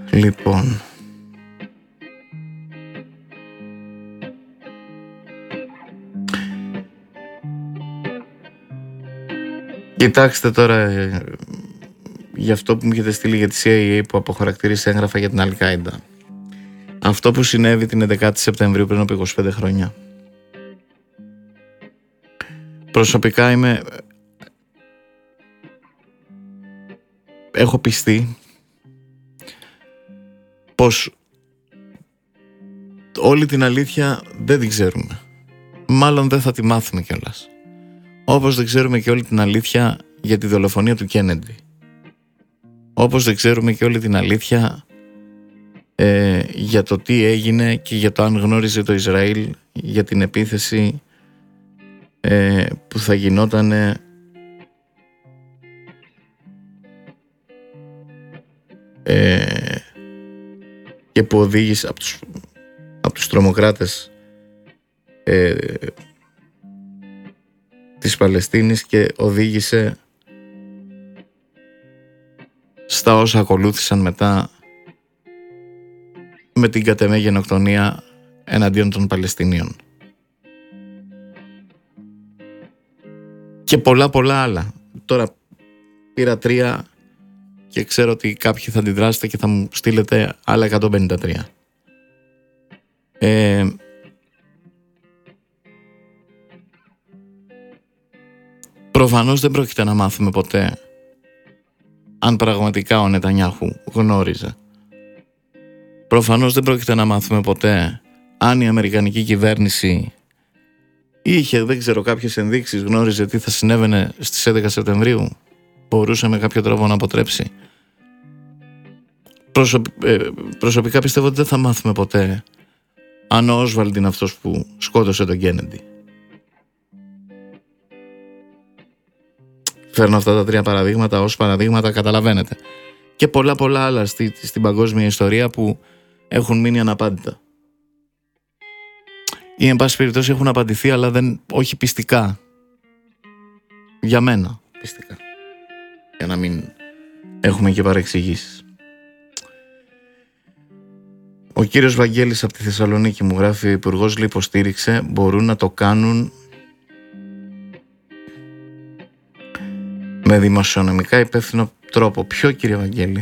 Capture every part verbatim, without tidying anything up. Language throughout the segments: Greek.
Λοιπόν, κοιτάξτε τώρα ε, για αυτό που μου έχετε στείλει για τη σι άι έι που αποχαρακτηρίσει έγγραφα για την Αλ-Κάιντα. Αυτό που συνέβη την έντεκα Σεπτεμβρίου πριν από είκοσι πέντε χρόνια. Προσωπικά είμαι... έχω πιστεί πως όλη την αλήθεια δεν την ξέρουμε. Μάλλον δεν θα τη μάθουμε κιόλας. Όπως δεν ξέρουμε και όλη την αλήθεια για τη δολοφονία του Κέννεντι. Όπως δεν ξέρουμε και όλη την αλήθεια ε, για το τι έγινε και για το αν γνώριζε το Ισραήλ για την επίθεση ε, που θα γινότανε ε, και που οδήγησε από τους, από τους τρομοκράτες ε, της Παλαιστίνης και οδήγησε στα όσα ακολούθησαν μετά με την κατ' εμέ γενοκτονία εναντίον των Παλαιστινίων. Και πολλά πολλά άλλα. Τώρα πήρα τρία και ξέρω ότι κάποιοι θα αντιδράσετε και θα μου στείλετε άλλα εκατόν πενήντα τρία. Ε, προφανώς δεν πρόκειται να μάθουμε ποτέ αν πραγματικά ο Νετανιάχου γνώριζε. Προφανώς δεν πρόκειται να μάθουμε ποτέ αν η αμερικανική κυβέρνηση είχε, δεν ξέρω, κάποιες ενδείξεις, γνώριζε τι θα συνέβαινε στις έντεκα Σεπτεμβρίου, μπορούσε με κάποιο τρόπο να αποτρέψει. Προσωπ, ε, προσωπικά πιστεύω ότι δεν θα μάθουμε ποτέ αν ο Όσβαλντ είναι αυτός που σκότωσε τον Κέννεντι. Φέρνω αυτά τα τρία παραδείγματα ως παραδείγματα, καταλαβαίνετε. Και πολλά πολλά άλλα στη, στην παγκόσμια ιστορία που έχουν μείνει αναπάντητα. Ή εν πάση περιπτώσει έχουν απαντηθεί, αλλά δεν, όχι πιστικά. Για μένα πιστικά. Για να μην έχουμε και παρεξηγήσεις. Ο κύριος Βαγγέλης από τη Θεσσαλονίκη μου γράφει: ο Υπουργός λέει υποστήριξε, μπορούν να το κάνουν με δημοσιονομικά υπεύθυνο τρόπο. Ποιο, κύριε Βαγγέλη?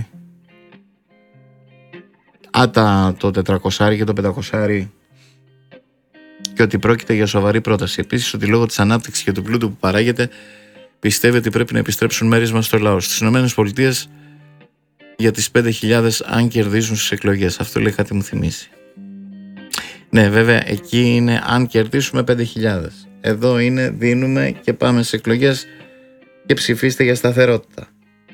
Άτα το τετρακόσια και το πεντακόσια, και ότι πρόκειται για σοβαρή πρόταση. Επίσης ότι λόγω της ανάπτυξης και του πλούτου που παράγεται πιστεύει ότι πρέπει να επιστρέψουν μέρισμα στο λαό. Στις ΗΠΑ για τις πέντε χιλιάδες αν κερδίζουν στις εκλογές. Αυτό λέει, κάτι μου θυμίσει. Ναι, βέβαια εκεί είναι αν κερδίσουμε πέντε χιλιάδες. Εδώ είναι δίνουμε και πάμε στις εκλογές και ψηφίστε για σταθερότητα.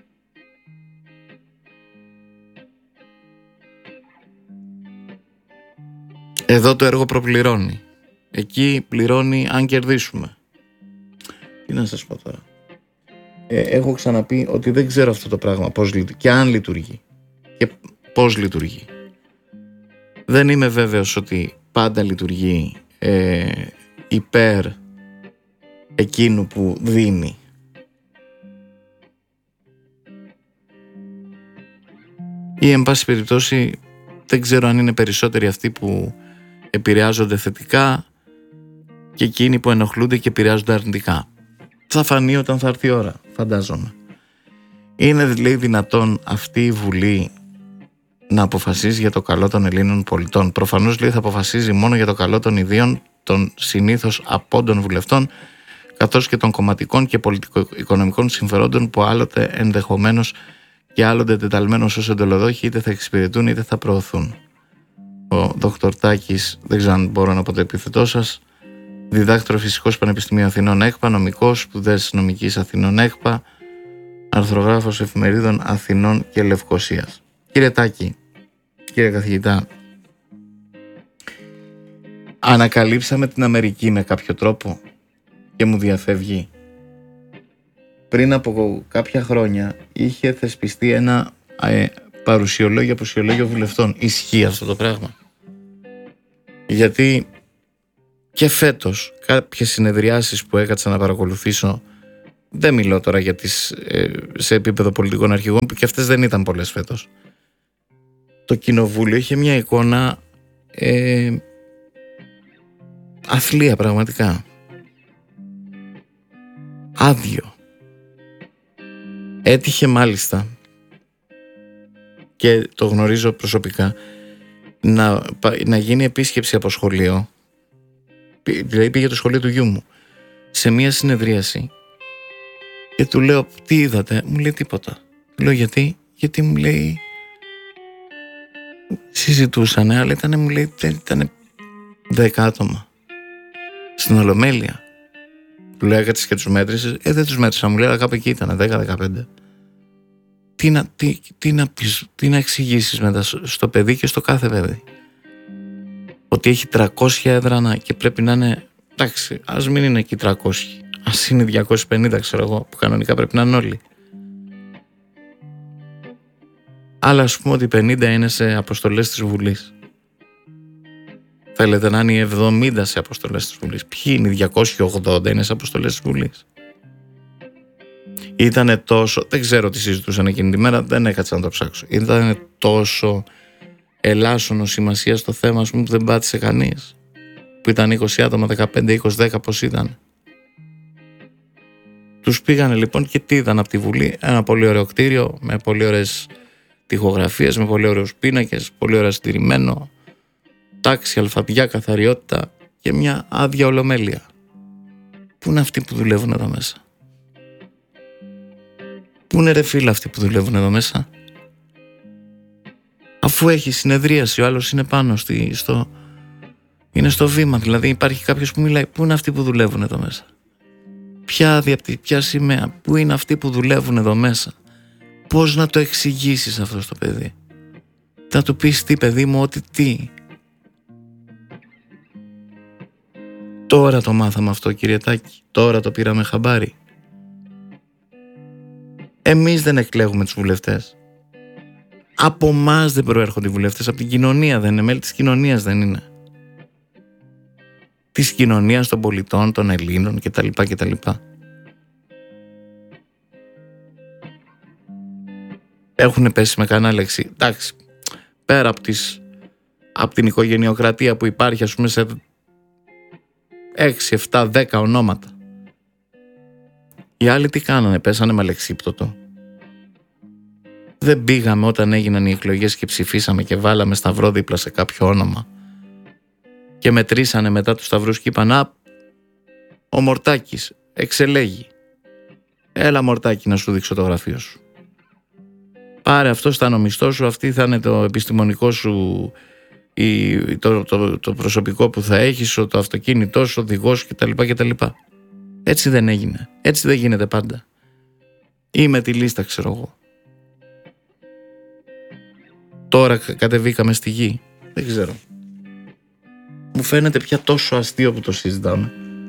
Εδώ το έργο προπληρώνει. Εκεί πληρώνει αν κερδίσουμε. Τι να σας πω τώρα. Ε, έχω ξαναπεί ότι δεν ξέρω αυτό το πράγμα πώς λειτουργεί και αν λειτουργεί και πώς λειτουργεί. Δεν είμαι βέβαιος ότι πάντα λειτουργεί ε, υπέρ εκείνου που δίνει. Ή εν πάση περιπτώσει δεν ξέρω αν είναι περισσότεροι αυτοί που επηρεάζονται θετικά και εκείνοι που ενοχλούνται και επηρεάζονται αρνητικά. Θα φανεί όταν θα έρθει η ώρα, φαντάζομαι. Είναι δηλαδή δυνατόν αυτή η Βουλή να αποφασίζει για το καλό των Ελλήνων πολιτών? Προφανώς λέει θα αποφασίζει μόνο για το καλό των ιδίων των συνήθως απόντων βουλευτών, καθώς και των κομματικών και πολιτικο-οικονομικών συμφερόντων που άλλοτε ενδεχομένως και άλλοτε τεταλμένως ως εντολοδόχοι είτε θα εξυπηρετούν είτε θα προωθούν. Ο Δόκτωρ Τάκης, δεν ξέρω αν μπορώ να πω το επίθετό σας, διδάκτορο Φυσικός Πανεπιστημίου Αθηνών ΕΚΠΑ, νομικός, σπουδές νομικής Αθηνών ΕΚΠΑ, αρθρογράφος εφημερίδων Αθηνών και Λευκωσίας. Κύριε Τάκη, κύριε καθηγητά, ανακαλύψαμε την Αμερική με κάποιο τρόπο και μου διαφεύγει. Πριν από κάποια χρόνια είχε θεσπιστεί ένα ε, παρουσιολόγιο, αποσιολόγιο βουλευτών. Ισχύει αυτό το πράγμα? Γιατί και φέτος κάποιες συνεδριάσεις που έκατσα να παρακολουθήσω, δεν μιλώ τώρα για τις, ε, σε επίπεδο πολιτικών αρχηγών, που και αυτές δεν ήταν πολλές φέτος, το κοινοβούλιο είχε μια εικόνα ε, αθλία πραγματικά. Άδειο. Έτυχε μάλιστα, και το γνωρίζω προσωπικά, να, να γίνει επίσκεψη από σχολείο, δηλαδή πήγε το σχολείο του γιού μου σε μια συνεδρίαση και του λέω τι είδατε, μου λέει τίποτα. Του λέω γιατί, γιατί μου λέει συζητούσανε, αλλά ήταν, μου λέει, ήταν δέκα άτομα στην Ολομέλεια. Του λέω έκατσες και τους μέτρησες, ε δεν τους μέτρησα, μου λέει, αλλά κάπου εκεί ήταν δέκα δεκαπέντε. Τι να, τι, τι να πεις, τι να εξηγήσεις μετά στο παιδί και στο κάθε παιδί, ότι έχει τριακόσια έδρανα και πρέπει να είναι, εντάξει, ας μην είναι εκεί τριακόσια, ας είναι διακόσια πενήντα, ξέρω εγώ, που κανονικά πρέπει να είναι όλοι. Αλλά ας πούμε ότι πενήντα είναι σε αποστολές της Βουλής. Θέλετε να είναι οι εβδομήντα σε αποστολές της Βουλής. Ποιοι είναι οι διακόσιοι ογδόντα είναι σε αποστολές της Βουλής? Ήτανε τόσο, δεν ξέρω τι συζητούσαν εκείνη τη μέρα, δεν έκατσα να το ψάξω. Ήτανε τόσο ελάσσονο σημασία στο θέμα, ας πούμε, που δεν πάτησε κανείς. Που ήταν είκοσι άτομα, δεκαπέντε, είκοσι, δέκα, πώς ήταν. Τους πήγανε λοιπόν και τι είδαν από τη Βουλή? Ένα πολύ ωραίο κτίριο με πολύ ωραίες τοιχογραφίες, με πολύ ωραίους πίνακες, πολύ ωραία συντηρημένο, τάξη, αλφαβιά, καθαριότητα και μια άδεια Ολομέλεια. Πού είναι αυτοί που δουλεύουν εδώ μέσα? Πού είναι ρε φίλα αυτοί που δουλεύουν εδώ μέσα? Αφού έχει συνεδρίαση, ο άλλος είναι πάνω στη, στο, είναι στο βήμα, δηλαδή υπάρχει κάποιος που μιλάει. Πού είναι αυτοί που δουλεύουν εδώ μέσα? Ποια άδεια, ποια σημαία? Πού είναι αυτοί που δουλεύουν εδώ μέσα? Πώς να το εξηγήσεις αυτό στο παιδί? Θα του πεις τι, παιδί μου, ότι τι? Τώρα το μάθαμε αυτό, κύριε Τάκη, τώρα το πήραμε χαμπάρι. Εμείς δεν εκλέγουμε τους βουλευτές. Από εμάς δεν προέρχονται οι βουλευτές, από την κοινωνία δεν είναι, μέλη της κοινωνίας δεν είναι. Της κοινωνίας των πολιτών, των Ελλήνων κτλ. κτλ. Έχουν πέσει με κανένα λέξη. Εντάξει, πέρα από, τις, από την οικογενειοκρατία που υπάρχει, ας πούμε, σε έξι, επτά, δέκα ονόματα. Οι άλλοι τι κάνανε? Πέσανε με αλεξίπτωτο. Δεν πήγαμε όταν έγιναν οι εκλογές και ψηφίσαμε και βάλαμε σταυρό δίπλα σε κάποιο όνομα και μετρήσανε μετά τους σταυρούς και είπαν «Α, ο Μορτάκης εξελέγει. Έλα Μορτάκη να σου δείξω το γραφείο σου. Πάρε, αυτό θα είναι ο μισθός σου, αυτή θα είναι το επιστημονικό σου, η, το, το, το προσωπικό που θα έχεις, το αυτοκίνητό σου, ο οδηγός κτλ. κτλ». Έτσι δεν έγινε. Έτσι δεν γίνεται πάντα. Ή με τη λίστα, ξέρω εγώ. Τώρα κατεβήκαμε στη γη. Δεν ξέρω. Μου φαίνεται πια τόσο αστείο που το συζητάμε.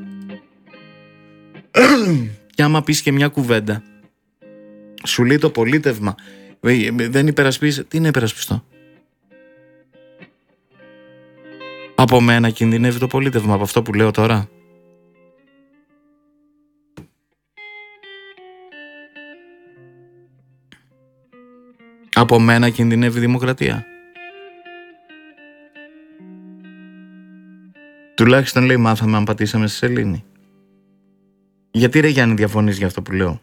Και άμα πεις και μια κουβέντα, σου λέει το πολίτευμα, δεν υπερασπίζεσαι. Τι είναι υπερασπιστό? Από μένα κινδυνεύει το πολίτευμα, από αυτό που λέω τώρα? Από μένα κινδυνεύει η δημοκρατία? Τουλάχιστον, λέει, μάθαμε αν πατήσαμε στη σελήνη. Γιατί ρε Γιάννη διαφωνείς για αυτό που λέω?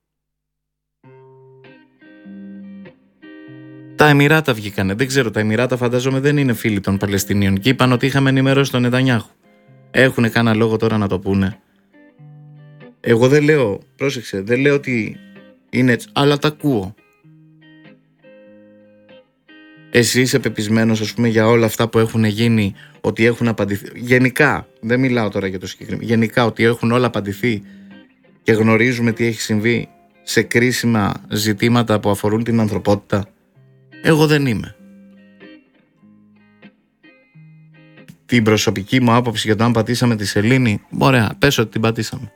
Τα Εμιράτα βγήκανε, δεν ξέρω, τα Εμιράτα φαντάζομαι δεν είναι φίλοι των Παλαιστινίων και είπαν ότι είχαμε ενημερώσει τον Νετανιάχου. Έχουνε κανένα λόγο τώρα να το πούνε? Εγώ δεν λέω, πρόσεξε, δεν λέω ότι είναι έτσι, αλλά τα ακούω. Εσύ είσαι πεπισμένος, ας πούμε, για όλα αυτά που έχουν γίνει, ότι έχουν απαντηθεί? Γενικά, δεν μιλάω τώρα για το συγκεκριμένο. Γενικά, ότι έχουν όλα απαντηθεί και γνωρίζουμε τι έχει συμβεί σε κρίσιμα ζητήματα που αφορούν την ανθρωπότητα? Εγώ δεν είμαι. Την προσωπική μου άποψη για το αν πατήσαμε τη σελήνη, ωραία, πες ότι την πατήσαμε.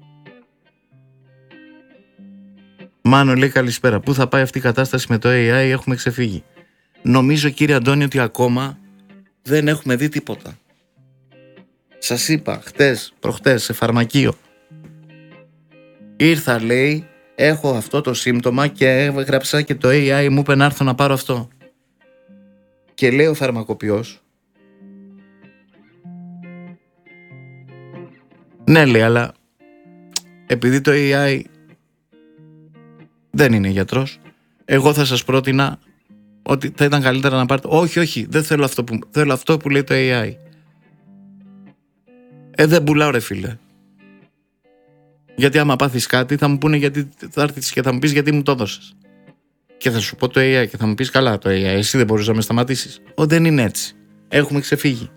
Μάνο λέει καλησπέρα. Πού θα πάει αυτή η κατάσταση με το έι άι? Έχουμε ξεφύγει. Νομίζω, κύριε Αντώνη, ότι ακόμα δεν έχουμε δει τίποτα. Σας είπα χτες, προχτές, σε φαρμακείο. Ήρθα, λέει, έχω αυτό το σύμπτωμα και έγραψα και το έι άι μου είπε να έρθω να πάρω αυτό. Και λέει ο φαρμακοποιός, ναι λέει, αλλά επειδή το έι άι δεν είναι γιατρός, εγώ θα σας πρότεινα ότι θα ήταν καλύτερα να πάρετε. Όχι, όχι, δεν θέλω αυτό που, θέλω αυτό που λέει το έι άι. Ε, δεν πουλάω ρε φίλε. Γιατί άμα πάθεις κάτι θα μου πούνε γιατί θα έρθεις και θα μου πεις γιατί μου το έδωσες. Και θα σου πω το έι άι και θα μου πεις καλά το έι άι, εσύ δεν μπορείς να με σταματήσεις. Ω, δεν είναι έτσι. Έχουμε ξεφύγει.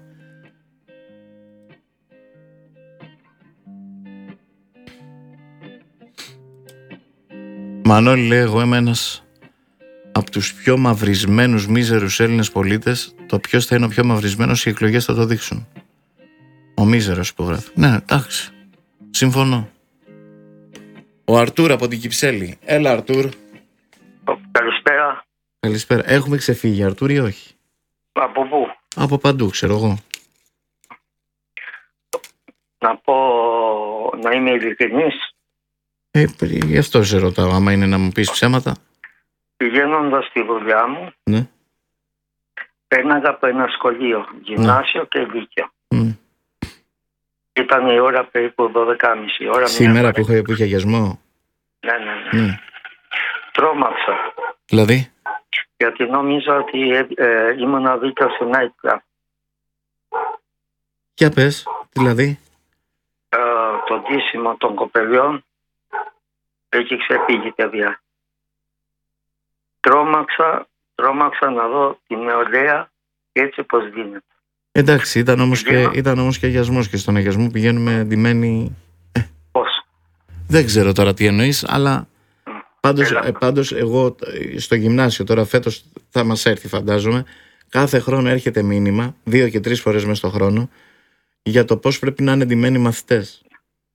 Μανώλη λέει, εγώ είμαι ένας από τους πιο μαυρισμένους μίζερους Έλληνες πολίτες. Το ποιος θα είναι ο πιο μαυρισμένος οι εκλογές θα το δείξουν. Ο μίζερος υπογράφει. Ναι, εντάξει. Συμφωνώ. Ο Αρτούρ από την Κυψέλη. Έλα Αρτούρ. Καλησπέρα. Καλησπέρα. Έχουμε ξεφύγει Αρτούρ ή όχι? Από πού? Από παντού, ξέρω εγώ. Να πω, να είμαι ειλικρινής. Ε, γι' αυτό σε ρωτάω, άμα είναι να μου πεις ψέματα. Πηγαίνοντας στη δουλειά μου, Ναι. πέρναγα από ένα σχολείο, γυμνάσιο ναι. και λύκειο. Mm. Ήταν η ώρα περίπου δώδεκα και μισή ώρα. Σήμερα που είχε, που είχε αγιασμό. Ναι, ναι, ναι. Mm. Τρόμαξα. Δηλαδή? Γιατί νόμιζα ότι ε, ε, ήμουν δίπλα σε night club. Για πες, δηλαδή? Ε, το ντύσιμο των κοπελιών έχει ξεφύγει παιδιά. Τρόμαξα, τρόμαξα να δω τη νεολαία έτσι πως δίνεται. Εντάξει, ήταν όμως, και, ήταν όμως και αγιασμός και στον αγιασμό πηγαίνουμε ντυμένοι. Ε, πώς? Δεν ξέρω τώρα τι εννοείς, αλλά πάντως, ε, πάντως εγώ στο γυμνάσιο τώρα φέτος θα μας έρθει φαντάζομαι, κάθε χρόνο έρχεται μήνυμα, δύο και τρεις φορές μες στο χρόνο, για το πώς πρέπει να είναι ντυμένοι μαθητές.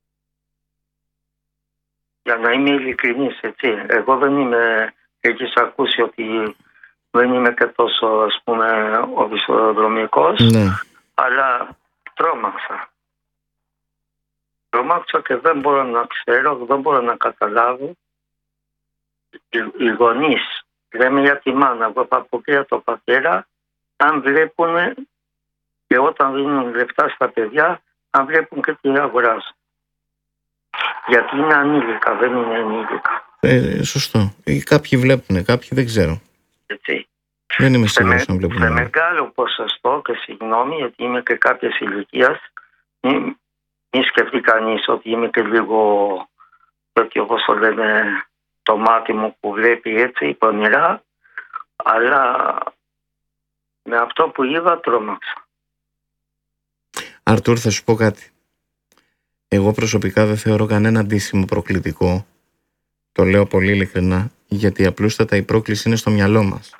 Για να είμαι ειλικρινής, έτσι, εγώ δεν είμαι, έχεις ακούσει ότι δεν είμαι και τόσο, ας πούμε, οπισθοδρομικός, ναι. αλλά τρόμαξα. Τρόμαξα και δεν μπορώ να ξέρω, δεν μπορώ να καταλάβω οι, οι γονείς, λέμε για τη μάνα, εγώ θα πω και για το πατέρα, αν βλέπουν και όταν δίνουν λεφτά στα παιδιά, αν βλέπουν και τι αγοράζουν. Γιατί είναι ανήλικα, δεν είναι ενήλικα. Ε, σωστό. Ε, κάποιοι βλέπουν, κάποιοι δεν ξέρω. Έτσι. Δεν είμαι σίγουρος να βλέπουν. Σε μεγάλο ποσοστό, και συγγνώμη γιατί είμαι και κάποιες ηλικίας, μην, μην σκεφτεί κανείς ότι είμαι και λίγο τέτοιο, όπως το λένε, το μάτι μου που βλέπει έτσι πονηρά, αλλά με αυτό που είδα τρόμαξα. Αρτούρ, θα σου πω κάτι. Εγώ προσωπικά δεν θεωρώ κανένα ντύσιμο προκλητικό. Το λέω πολύ ειλικρινά, γιατί απλούστατα η πρόκληση είναι στο μυαλό μας.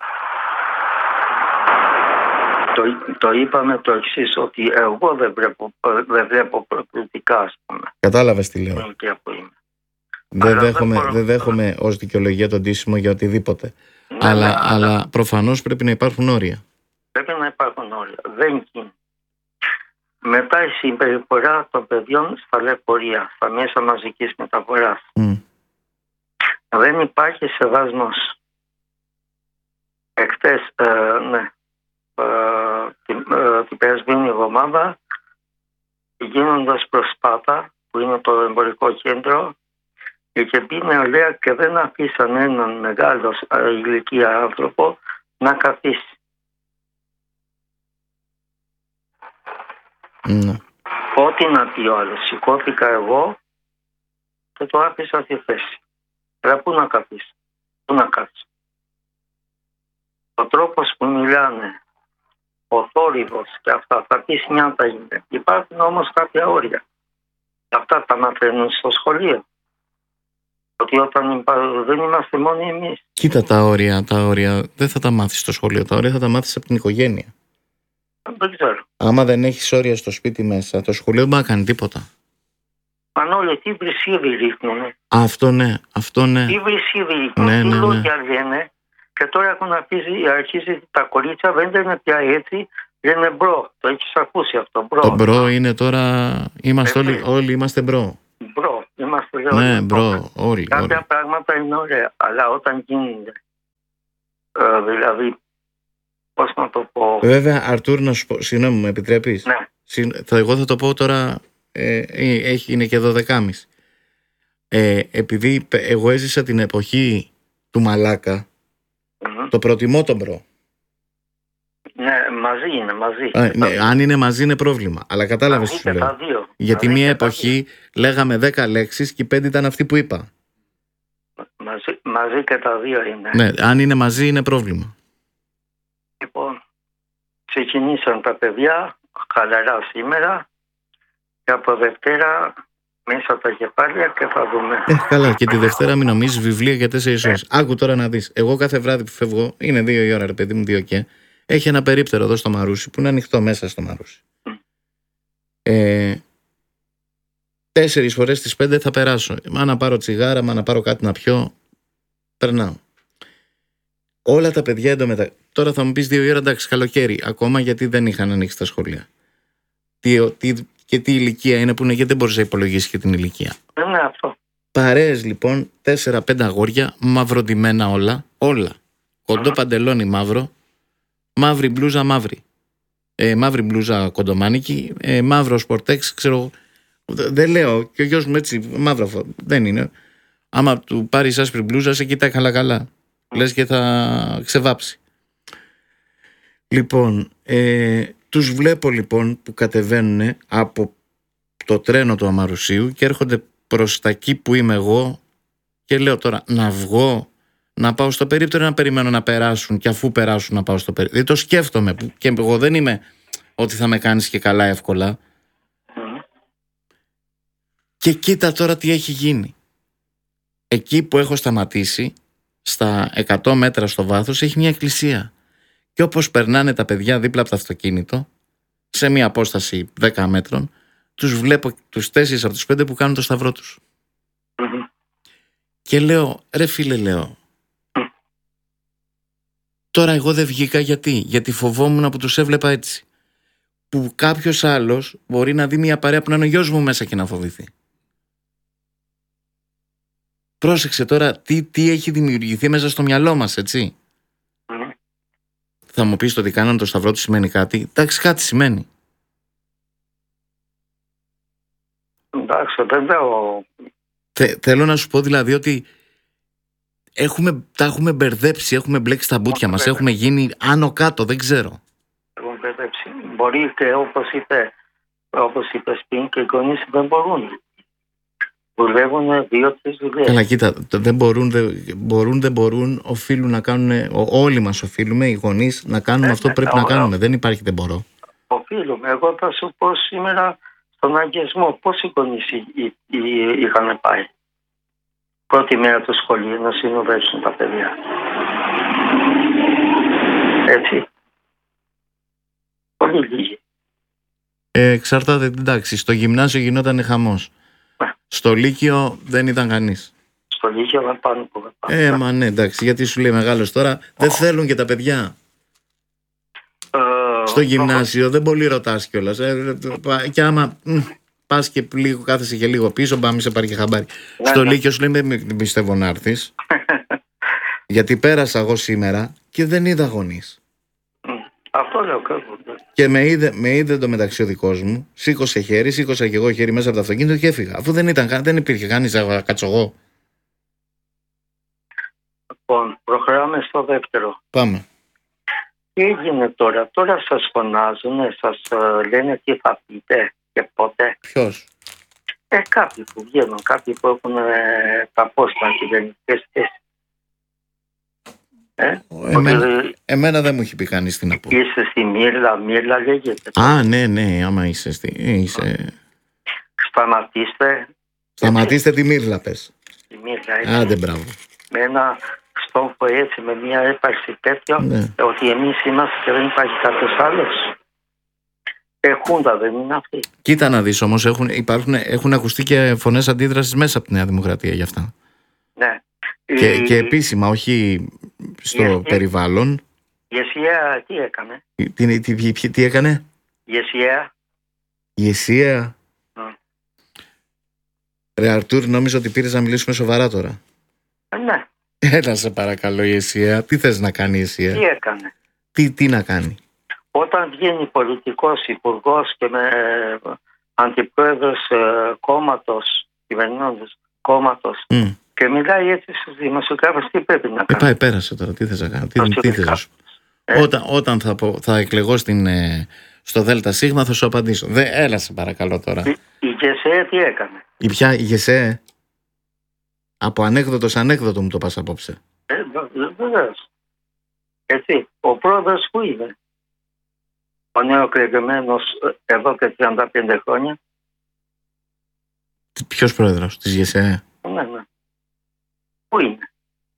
Το, το είπαμε το εξής, ότι εγώ δεν βλέπω, δεν βλέπω προκλητικά, ας πούμε. Κατάλαβες τι λέω. Δεν δέχομαι, δεν, μπορώ... δεν δέχομαι ως δικαιολογία τον ντύσιμο για οτιδήποτε. Ναι, αλλά, ναι, αλλά... αλλά προφανώς πρέπει να υπάρχουν όρια. Πρέπει να υπάρχουν όρια. Δεν γίνει. Μετά η συμπεριφορά των παιδιών στα λεωφορεία, στα μέσα μαζικής μεταφοράς. Mm. Δεν υπάρχει σεβασμός. Εχθές, ε, ναι, ε, την, ε, την περασμένη εβδομάδα, γίνοντας προς Σπάτα, που είναι το εμπορικό κέντρο, είχε μπει νεολαία και δεν αφήσαν έναν μεγάλο ε, ηλικία άνθρωπο να καθίσει. Mm. Ό,τι να πει ο άλλος. Σηκώθηκα εγώ και το άφησα στη θέση. Αλλά πού να καθίσει, πού να κάτσει. Ο τρόπος που μιλάνε, ο θόρυβος και αυτά, θα πεις μια τα είναι. Υπάρχουν όμως κάποια όρια. Αυτά τα μαθαίνουν στο σχολείο. Ότι όταν υπά... δεν είμαστε μόνοι εμείς. Κοίτα τα όρια, τα όρια δεν θα τα μάθεις στο σχολείο. Τα όρια θα τα μάθεις από την οικογένεια. Δεν ξέρω. Άμα δεν έχεις όρια στο σπίτι μέσα, το σχολείο δεν μπορεί να κάνει τίποτα. Μανώλη, τι βρυσίδι ρίχνουνε. Αυτό ναι, αυτό ναι. Τι βρυσίδι ρίχνουνε, ναι, τι ναι, ναι. λόγια λένε. Και τώρα έχουν αρχίσει, αρχίσει τα κορίτσια, δεν λένε πια έτσι, λένε μπρο. Το έχεις ακούσει αυτό, μπρο. Το μπρο είναι τώρα, είμαστε όλοι, όλοι είμαστε μπρο. Μπρο, είμαστε όλοι. Ναι, μπρο, όλοι. Κάποια όλοι. πράγματα είναι ωραία, αλλά όταν γίνονται, ε, δηλαδή, πώς να το πω. Βέβαια, Αρτούρ, να σου πω, συγγνώμη, μου επιτρέπεις? Ναι. Συν, θα, εγώ θα το πω τώρα, ε, έχει, είναι και δωδεκάμιση. Ε, επειδή εγώ έζησα την εποχή του Μαλάκα, Mm-hmm. το προτιμώ τον Μπρο. Ναι, μαζί είναι, μαζί. Α, ναι, αν είναι μαζί είναι πρόβλημα. Αλλά κατάλαβες τι σου λέω. Γιατί μαζί μία εποχή λέγαμε δέκα λέξεις και οι πέντε ήταν αυτοί που είπα. Μαζί, μαζί και τα δύο είναι. Ναι, αν είναι μαζί είναι πρόβλημα. Λοιπόν, ξεκινήσαν τα παιδιά χαλαρά σήμερα και από Δευτέρα μέσα τα κεφάλια και θα δούμε. Ε, καλά, και τη Δευτέρα μην νομίζεις βιβλία για τέσσερις ώρες. Άκου τώρα να δεις. Εγώ κάθε βράδυ που φεύγω, είναι δύο η ώρα, ρε παιδί μου, δύο και. Έχει ένα περίπτερο εδώ στο Μαρούσι που είναι ανοιχτό μέσα στο Μαρούσι. Mm. Ε, τέσσερις φορές τις πέντε θα περάσω. Μα να πάρω τσιγάρα, μα να πάρω κάτι να πιω. Περνάω. Όλα τα παιδιά εντωμεταξύ. Τώρα θα μου πεις δύο η ώρα, εντάξει, καλοκαίρι. Ακόμα γιατί δεν είχαν ανοίξει τα σχολεία. Τι, τι, και τι ηλικία είναι που είναι, γιατί δεν μπορείς να υπολογίσεις και την ηλικία. Είναι αυτό. Παρέες λοιπόν, τέσσερα πέντε αγόρια, μαυροντημένα όλα. Όλα. Κοντό παντελόνι μαύρο. Μαύρη μπλούζα μαύρη. Ε, μαύρη μπλούζα κοντομάνικη. Ε, μαύρο σπορτέξ, ξέρω. Δεν λέω. Και ο γιος μου έτσι, μαύρο δεν είναι. Άμα του πάρεις άσπρη μπλούζα, σε κοιτάει καλά καλά. Λες και θα ξεβάψει. Λοιπόν, ε, τους βλέπω λοιπόν που κατεβαίνουν από το τρένο του Αμαρουσίου και έρχονται προς τα εκεί που είμαι εγώ και λέω τώρα να βγω, να πάω στο περίπτερο, να περιμένω να περάσουν και αφού περάσουν να πάω στο περίπτερο. Δηλαδή το σκέφτομαι και εγώ δεν είμαι ότι θα με κάνεις και καλά εύκολα. Mm. Και κοίτα τώρα τι έχει γίνει. Εκεί που έχω σταματήσει, στα εκατό μέτρα στο βάθος, έχει μια εκκλησία. Και όπως περνάνε τα παιδιά δίπλα από το αυτοκίνητο, σε μια απόσταση δέκα μέτρων, τους βλέπω τους τέσσερις από τους πέντε που κάνουν το σταυρό τους. Mm-hmm. Και λέω, ρε φίλε, λέω, mm. τώρα εγώ δεν βγήκα γιατί, γιατί φοβόμουν που τους έβλεπα έτσι. Που κάποιος άλλος μπορεί να δει μια παρέα που να είναι ο γιος μου μέσα και να φοβηθεί. Πρόσεξε τώρα τι, τι έχει δημιουργηθεί μέσα στο μυαλό μας, έτσι. Mm. Θα μου πεις το ότι κάναν το σταυρό του σημαίνει κάτι. Εντάξει, κάτι σημαίνει. Εντάξει, δεν λέω. Θε, θέλω να σου πω δηλαδή ότι έχουμε, τα έχουμε μπερδέψει, έχουμε μπλέξει τα μπουτια μας, έχουμε γίνει άνω κάτω, δεν ξέρω. Έχουμε μπερδέψει. Μπορεί και όπως είπε, όπως είπες πριν και οι γονείς δεν μπορούν. Δουλεύουν δύο-τρεις δουλειές. Καλά, κοίτα, δεν μπορούν, δεν μπορούν, δεν μπορούν, οφείλουν να κάνουν, όλοι μας οφείλουμε, οι γονείς, να κάνουμε ε, αυτό που πρέπει ε, να κάνουμε. Δεν υπάρχει δεν μπορώ. Οφείλουμε. Εγώ θα σου πω σήμερα στον αγιασμό πόσοι γονείς είχαν πάει. Πρώτη μέρα του σχολείου να συνοδεύσουν τα παιδιά. Έτσι. Πολύ λίγοι. Ε, εξαρτάται, εντάξει, στο γυμνάσιο γινόταν χαμός. Στο Λύκειο δεν ήταν κανείς. Στο Λύκειο δεν πάνε που δεν πάνε. Ε, μα ναι, εντάξει, γιατί σου λέει μεγάλος τώρα, δεν θέλουν και τα παιδιά. Ε, στο γυμνάσιο το... δεν πολύ ρωτάς κιόλας. Ε, και άμα μ, πας και λίγο, κάθεσαι και λίγο πίσω, μπάμε σε πάρει και χαμπάρι. Ναι, στο ναι. Λύκειο σου λέει, δεν πιστεύω να έρθεις. Γιατί πέρασα εγώ σήμερα και δεν είδα γονείς. Αυτό λέω κάπου. Και με είδε, με είδε το μεταξύ ο δικός μου, σήκωσε χέρι, σήκωσα και εγώ χέρι μέσα από το αυτοκίνητο και έφυγα. Αφού δεν, ήταν, δεν υπήρχε κανείς να κάτσω εγώ. Λοιπόν, προχωράμε στο δεύτερο. Πάμε. Τι έγινε τώρα, τώρα σας φωνάζουν, σας uh, λένε τι θα πείτε και πότε. Ποιος? Ε, κάποιοι που βγαίνουν, κάποιοι που έχουν ε, τα πόστα κυβερνητικές θέσεις. Ε, εμένα, ότι, εμένα δεν μου έχει πει κανείς τι να πω. Είσαι στη Μύρλα, Μύρλα λέγεται. Α, ναι, ναι, άμα είσαι στη... Είσαι... Σταματήστε. Σταματήστε τη Μύρλα, πες. Τη Μύρλα, άντε, μπράβο. Με ένα στόχο έτσι, με μια έπαρξη τέτοιο, ναι. Ότι εμείς είμαστε και δεν υπάρχει κάποιος άλλος. Ε, Χούντα δεν είναι αυτή. Κοίτα να δεις όμως, έχουν, υπάρχουν, έχουν ακουστεί και φωνές αντίδρασης μέσα από τη Νέα Δημοκρατία γι' αυτά. Ναι. Και, η... και επίσημα, όχι στο η... περιβάλλον. Η ΕΣΥΑ τι έκανε? Τι, τι, τι, τι έκανε? Η ΕΣΥΑ. Η ΕΣΥΑ. Mm. Ρε Αρτούρ, νόμιζα ότι πήρες να μιλήσουμε σοβαρά τώρα. Ε, ναι. Έλα σε παρακαλώ η ΕΣΥΑ. Τι θες να κάνει η ΕΣΥΑ? Τι έκανε? Τι, τι να κάνει. Όταν βγαίνει πολιτικός υπουργός και με αντιπρόεδρος ε, κόμματος, κυβερνώντας κόμματος, mm. και μιλάει έτσι στους δημοσιογράφους, τι πρέπει να κάνει. Ε, πάει, πέρασε τώρα, τι θες να κάνω. Τι, τι θες να σου ε. Όταν, όταν θα, θα εκλεγώ στην, ε, στο ΔΣ θα σου απαντήσω. Δε, έλα σε παρακαλώ τώρα. Η, η ΓΕΣΕ τι έκανε. Η ποια, η ΓΕΣΕ. Από ανέκδοτο σε ανέκδοτο μου το πας απόψε. Ε, βεβαίως. Έτσι, ο πρόεδρος που είναι. Ο νεοεκλεγμένος εδώ και τριάντα πέντε χρόνια. Ποιος πρόεδρος, της ΓΕΣΕ? Ναι, ναι. Πού είναι.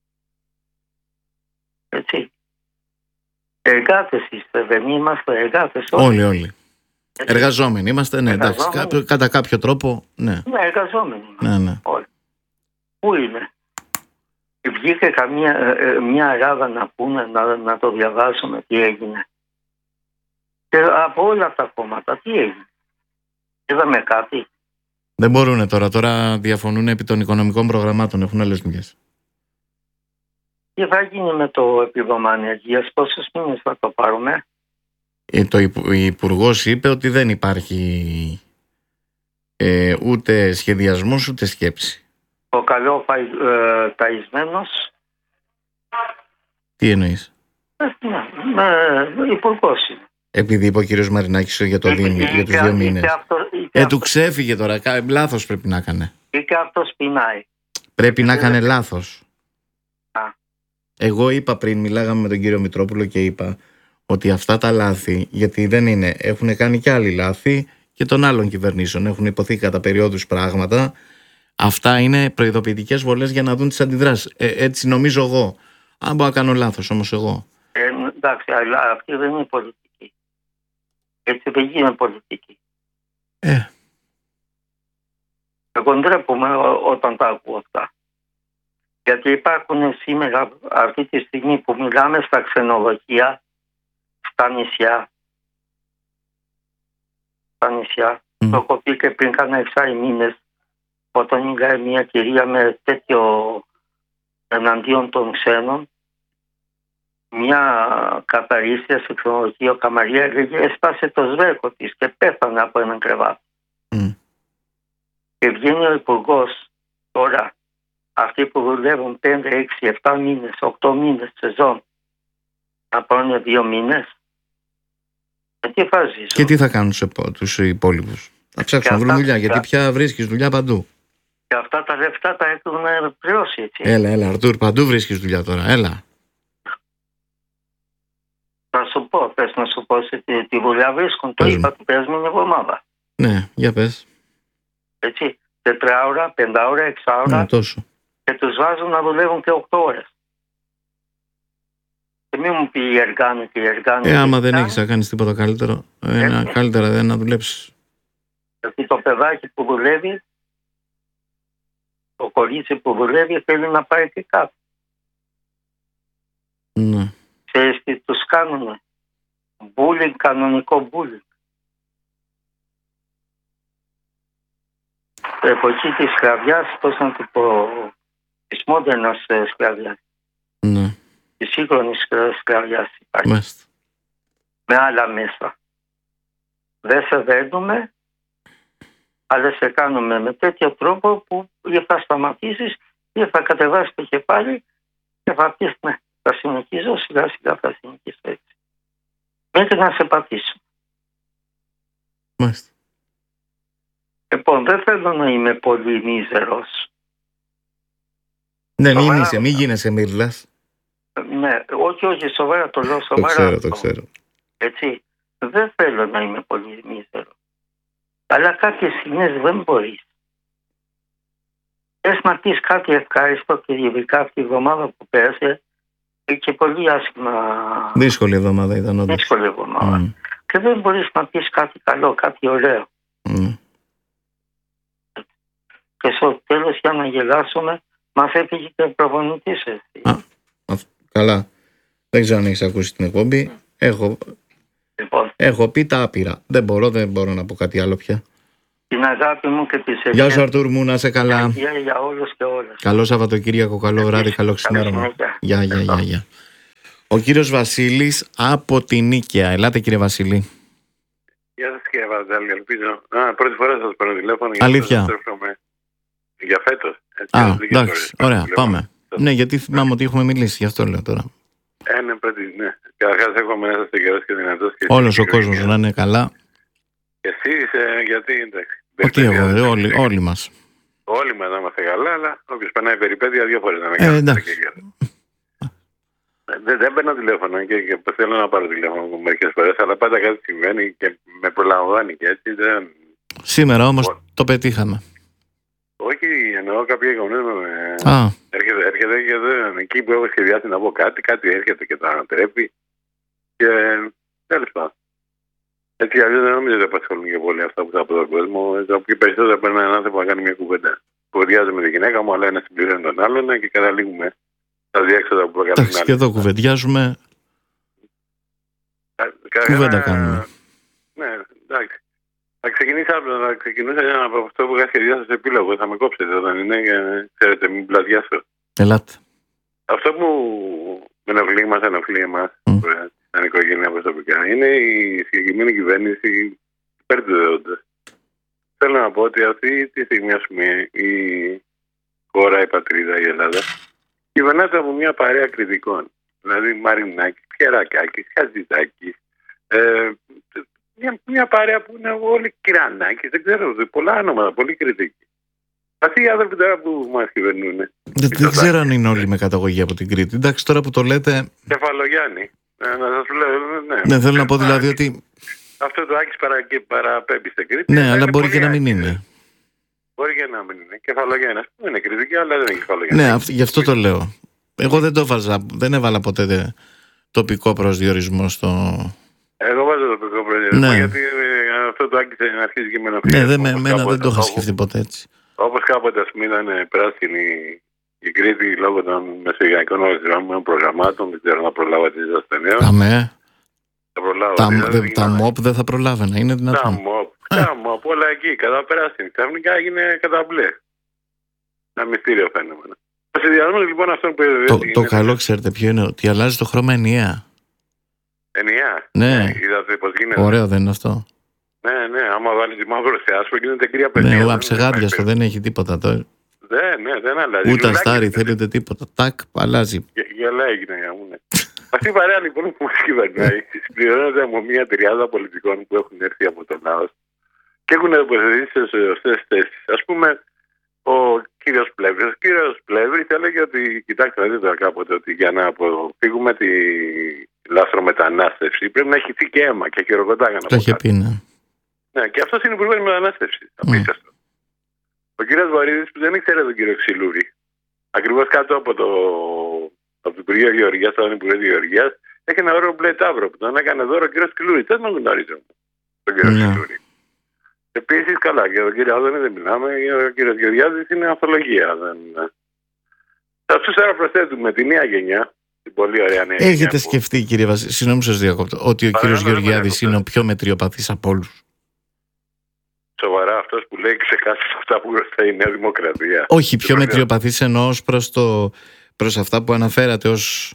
Έτσι. Εργάτες είστε, δεν είμαστε εργάτες όλοι. Όλοι, όλοι. Έτσι. Εργαζόμενοι είμαστε, ναι, εντάξει. Κα, κατά κάποιο τρόπο, ναι. Ναι, εργαζόμενοι είμαστε. Ναι, ναι. Όλοι. Πού είναι. Βγήκε καμία μια ράδα να πούνε, να, να το διαβάσουμε τι έγινε. Και από όλα τα κόμματα τι έγινε. Είδαμε κάτι. Δεν μπορούν τώρα, τώρα διαφωνούν επί των οικονομικών προγραμμάτων, έχουν άλλες δουλειές. Τι θα γίνει με το επίδομα ανεργίας, πόσους μήνες θα το πάρουμε? Ε, το Υπουργός είπε ότι δεν υπάρχει ε, ούτε σχεδιασμός ούτε σκέψη. Ο καλό ε, ταισμένος. Τι εννοείς? Ε, ναι, ε, υπουργός είναι. Επειδή είπε ο κύριος Μαρινάκης για, το δι, για τους δύο μήνες. Αυτό, ε, του ξέφυγε τώρα. Λάθος πρέπει να έκανε. Ή και αυτός πεινάει. Πρέπει να έκανε λάθος. Α. Εγώ είπα πριν, μιλάγαμε με τον κύριο Μητρόπουλο και είπα ότι αυτά τα λάθη, γιατί δεν είναι, έχουν κάνει και άλλοι λάθη και των άλλων κυβερνήσεων. Έχουν υποθεί κατά περιόδους πράγματα. Αυτά είναι προειδοποιητικές βολές για να δουν τις αντιδράσεις. Ε, έτσι νομίζω εγώ. Αν μπορώ να κάνω λάθος όμως εγώ. Ε, εντάξει, αλλά αυτή δεν είναι πολιτική. Έτσι δεν γίνεται πολιτική. Ε. Εγώ ντρέπομαι όταν τα ακούω αυτά. Γιατί υπάρχουν σήμερα, αυτή τη στιγμή που μιλάμε, στα ξενοδοχεία, στα νησιά. Στα νησιά. Mm. Το έχω πει και πριν κάνα εξάι μήνες, όταν μιλάει μια κυρία με τέτοιο εναντίον των ξένων, μια καθαρίστρια σε ξενοδοχείο Καμαρία έλεγε έσπασε το σβέρκο της και πέθανε από έναν κρεβάτι. Mm. Και βγαίνει ο υπουργός τώρα, αυτοί που δουλεύουν πέντε, έξι, επτά μήνες, οκτώ μήνες σεζόν, να πάνε δύο μήνες. Και τι θα ζήσουν. Και τι θα κάνουν τους υπόλοιπους. Θα ψάξουν να βρουν δουλειά, γιατί πια βρίσκεις δουλειά παντού. Και αυτά τα λεφτά τα έχουν πληρώσει, έτσι. Έλα, έλα, Αρτούρ, παντού βρίσκεις δουλειά τώρα, έλα. Θα σου πω, πες να σου πω σε τη, τη δουλειά βρίσκουν. Το είπα την περασμένη εβδομάδα. Ναι, για πες. Έτσι, τετράωρα, πεντάωρα, εξάωρα. Ναι, τόσο. Και τους βάζουν να δουλεύουν και οκτώ ώρες. Και μην μου πει η Εργάνη και η Εργάνη. Ε, άμα δεν έχεις να κάνεις τίποτα καλύτερο, ένα, ε, καλύτερα δεν να δουλέψεις. Γιατί το παιδάκι που δουλεύει, το κορίτσι που δουλεύει θέλει να πάει και κάτω. Ναι. Ξέρεις τι τους κάνουνε. Bullying, κανονικό bullying. Εποχή της σκλαβιάς, πώς να το πω, της μόντερνας σκλαβιάς. Ναι. Της σύγχρονης σκλαβιάς υπάρχει. Μάλιστα. Με άλλα μέσα. Δεν σε δένουμε, αλλά σε κάνουμε με τέτοιο τρόπο που ή θα σταματήσεις ή θα κατεβάσεις το κεφάλι και θα πεις ναι, θα συνοικίζω, σιγά σιγά θα συνοικήσω έτσι. Μέχρι να σε πατήσω. Μάλιστα. Λοιπόν, δεν θέλω να είμαι πολύ μίζερος. Ναι, μην είσαι, μην γίνεσαι μύρλας. Ναι, όχι, όχι, σοβαρά το λέω, σοβαρά. Το ξέρω, το ξέρω. Έτσι, δεν θέλω να είμαι πολύ μίζερος. Αλλά κάποιες στιγμές δεν μπορείς. Θες να πεις κάτι ευχάριστο και ειδικά αυτή η εβδομάδα που πέρασε και πολύ άσχημα. Δύσκολη εβδομάδα ήταν όντως. Δύσκολη εβδομάδα. Mm. Και δεν μπορείς να πεις κάτι καλό, κάτι ωραίο. Mm. Και στο τέλος για να γελάσουμε μας έφυγε και ο προπονητής. Α, καλά. Δεν ξέρω αν έχεις ακούσει την εκπομπή. Έχω, λοιπόν, έχω πει τα άπειρα. Δεν μπορώ, δεν μπορώ να πω κάτι άλλο πια. Την αγάπη μου και τις ευχές. Γεια σου Αρτούρ μου, να είσαι καλά. Για, για όλους και όλες. Καλό Σαββατοκύριακο, καλό βράδυ, καλό ξημέρωμα. Γεια, γεια, γεια, γεια. Ο κύριος Βασίλης από την Νίκαια. Ελάτε κύριε Βασίλη. Γεια σας κύριε Βαρδάλη, ελπίζω. Α, πρώτη φορά σας παίρνω τηλέφωνο. Αλήθεια. Για φέτος. Α, εντάξει, ωραία, πάμε. Ναι, γιατί θυμάμαι ότι έχουμε μιλήσει, γι' αυτό λέω τώρα. Ε, ναι, πρώτη, ναι. Καταρχάς έχουμε να είστε καιρός και δυνατός. Και όλος ο κόσμος να είναι καλά. Και εσείς, ε, γιατί, εντάξει. Όχι εγώ, ε, όλοι, όλοι μας. Όλοι μας να είμαστε καλά, αλλά όποιος περνάει περιπέτεια δύο φορές να με ε, κάνει. εντάξει. Δεν, δεν παίρνω τηλέφωνο και, και θέλω να πάρω τηλέφωνο μερικές φορές, αλλά πάντα κάτι συμβαίνει και με προλαμβάνει και έτσι δεν... Σήμερα όμως Ο... το πετύχαμε. Όχι, εννοώ κάποια γεγονός με... Α. Έρχεται, έρχεται και δεν, εκεί που έχω σχεδιάσει να πω κάτι, κάτι έρχεται και τα ανατρέπει και τέλος πάντων. Έτσι αλλιώς δεν νομίζω ότι απασχολούν και πολύ αυτά που θα από τον κόσμο. Και περισσότερο παίρνει έναν άνθρωπο να κάνει μια κουβέντα. Κουβεντιάζω με τη γυναίκα μου, αλλά ένα συμπληρώνει τον άλλον και καταλήγουμε στα διέξοδα που προκαλούν. Εντάξει, και εδώ κουβεντιάζουμε. Κουβέντα κάνουμε. Ναι, εντάξει. Θα ξεκινήσω να ξεκινήσω από αυτό που είχα σχεδιάσει στο επίλογο. Θα με κόψετε όταν είναι και ξέρετε, μην πλατιάσω. Ελάτε. Αυτό που με ενοχλεί, μας ενοχλεί εμάς, mm. σαν οικογένεια προσωπικά, είναι η συγκεκριμένη κυβέρνηση υπέρ του δέοντος. Θέλω να πω ότι αυτή τη στιγμή, ας πούμε, η χώρα, η πατρίδα, η Ελλάδα, κυβερνάται από μια παρέα κριτικών. Δηλαδή Μαρινάκη, Πιερακάκη, Χατζηδάκη, ε, μια, μια παρέα που είναι όλοι Κυρανάκη, δεν ξέρω, πολλά όνομα, πολύ κριτική. Αυτοί οι άνθρωποι τώρα που μας κυβερνούν. Δεν, δεν ξέρω αν είναι όλοι με καταγωγή από την Κρήτη. Εντάξει, τώρα που το λέτε. Κεφαλογιάννη. Ε, να σας λέω, ναι. Ναι, θέλω να πω δηλαδή ότι. Αυτό το Άκης παρα, παραπέμπει στην Κρήτη. Ναι, αλλά μπορεί και να μην είναι. Μπορεί και να μην είναι. Κεφαλογιάννη, ας πούμε, είναι κριτική, αλλά δεν είναι κεφαλογιάννη. Ναι, γι' αυτό το λέω. Εγώ δεν το έβαζα, δεν έβαλα ποτέ δε, τοπικό προσδιορισμό στο. Εγώ βάζω τοπικό προσδιορισμό, ναι. γιατί ε, αυτό το Άκης αρχίζει και με ενοχλεί. Ναι, δεν, με, εμένα δεν το είχα σκεφτεί ποτέ έτσι. Όπως κάποτε, ας πούμε, ήταν πράσινη η Κρήτη λόγω των μεσογειακών οργανωμένων προγραμμάτων, δεν ξέρω να προλάβατε τις ασθενείες. Αμέ. Τα προλάβα. Τα, δε, τα ΜΟΠ δεν θα προλάβαινα, είναι δυνατόν. Τα ΜΟΠ, τα ΜΟΠ, όλα εκεί, κατά πράσινη. Ξαφνικά έγινε κατά μπλε. Ένα μυστήριο φαινόμενο. Ο συνδυασμός λοιπόν αυτόν που το, το καλό ξέρετε ποιο είναι, ότι αλλάζει το χρώμα ενιαία. Ενιαία. Ναι. Είδατε πώς γίνεται. Ωραίο δεν είναι αυτό. Ναι, ναι, άμα βάλει τη μαύρο σε άσπρο γίνεται κρύα παιδιά. Ναι, ο αψεγάδιαστο δεν έχει τίποτα τώρα. Ναι, ναι, δεν αλλάζει. Ούτε αστάρι θέλει ούτε τίποτα. Τάκ, αλλάζει. Γελάει η γυναίκα μου, ναι. Αυτή η παρέα λοιπόν που μας κυβερνάει συμπληρώνεται από μια τριάδα πολιτικών που έχουν έρθει από τον ΛΑΟΣ και έχουν τοποθετήσει σε σωστές θέσεις. Ας πούμε, ο κύριος Πλεύρης. Ο κύριος Πλεύρης έλεγε ότι, κοιτάξτε, δείτε τώρα κάποτε, ότι για να αποφύγουμε τη λάθρομετανάστευση πρέπει να έχει θεί και αίμα και χειροκροτάγανε. Το είχε πει, ναι. Ναι, και αυτό είναι υπουργός μετανάστευσης. Απίστευτο. Mm. Ο κύριος Βαρύδης που δεν ήξερε τον κύριο Ξυλούρη, ακριβώς κάτω από το, από το Υπουργείο Γεωργίας, τον Υπουργείο Γεωργίας, έχει ένα ωραίο μπλε ταύρο που τον έκανε δώρο ο κύριος Ξυλούρη. Δεν τον γνωρίζω τον κύριο mm. Ξυλούρη. Επίσης, καλά, για τον κύριο Άδωνη δεν μιλάμε, ο κύριος Γεωργιάδης είναι ανθολογία. Δεν... Θα αυτούς τώρα προσθέτουμε τη νέα γενιά. Πολύ ωραία νέα Έχετε γενιά σκεφτεί, που... κύριε Βασίλη, συγγνώμη σας διακόπτω, ότι ο κύριος Γεωργιάδης είναι ο πιο μετριοπαθής από όλους. Σοβαρά αυτός που λέει ξεκάθαρα αυτά που γνωστά η Νέα Δημοκρατία. Όχι, πιο μετριοπαθής εννοώ ως προς, το, προς αυτά που αναφέρατε ως...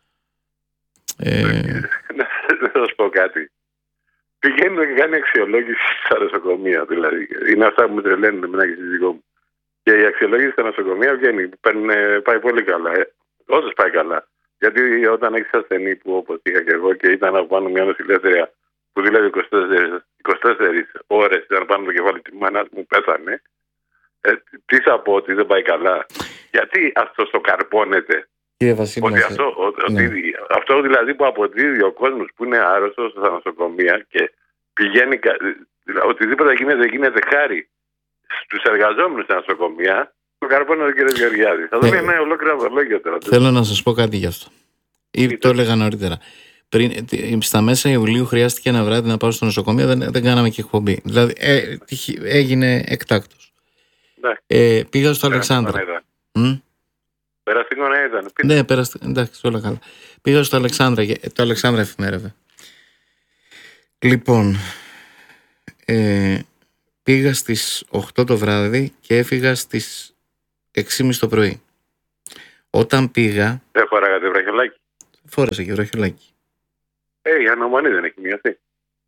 Ε... Να σας πω κάτι. Πηγαίνει και κάνει αξιολόγηση στα νοσοκομεία, δηλαδή. Είναι αυτά που με τρελαίνουν εμένα και στη δικό μου. Και η αξιολόγηση στα νοσοκομεία βγαίνει, παίρνει, πάει πολύ καλά. Ε, όσες πάει καλά. Γιατί όταν έχεις ασθενή που όπως είχα και εγώ και ήταν από πάνω μια νοσηλεύθερια που δουλεύει είκοσι τέσσερις ώρες, ήταν πάνω το κεφάλι της μάνας μου, πέθανε. Ε, τι θα πω ότι δεν πάει καλά. Γιατί αυτό το καρπώνεται. Κύριε Βασίλη, ότι αυτό, ότι, ναι. αυτό δηλαδή που αποδίδει ο κόσμος που είναι άρρωστος στα νοσοκομεία και πηγαίνει, οτιδήποτε γίνεται, γίνεται χάρη στους εργαζόμενους στα νοσοκομεία, το καρπώνεται ο κ. Γεωργιάδη. Θα δούμε ένα ολόκληρο αδολόγιο τώρα. Θέλω να σας πω κάτι γι' αυτό. Ή το έλεγα νωρίτερα. Πριν, στα μέσα Ιουλίου χρειάστηκε ένα βράδυ να πάω στο νοσοκομείο, δεν, δεν κάναμε και εκπομπή. Δηλαδή ε, έγινε εκτάκτος. Ναι. Ε, πήγα στο Αλεξάνδρα. Περαστικό να ήταν. Ναι, περαστικό. Εντάξει, όλα καλά. Πήγα στο Αλεξάνδρα. Το Αλεξάνδρα εφημέρευε. Λοιπόν, ε, πήγα στις οκτώ το βράδυ και έφυγα στις έξι και μισή το πρωί. Όταν πήγα... Δεν φοράγατε βραχιολάκι. φόρεσε και βροχιολάκι. Ε, η αναμονή δεν έχει μειωθεί.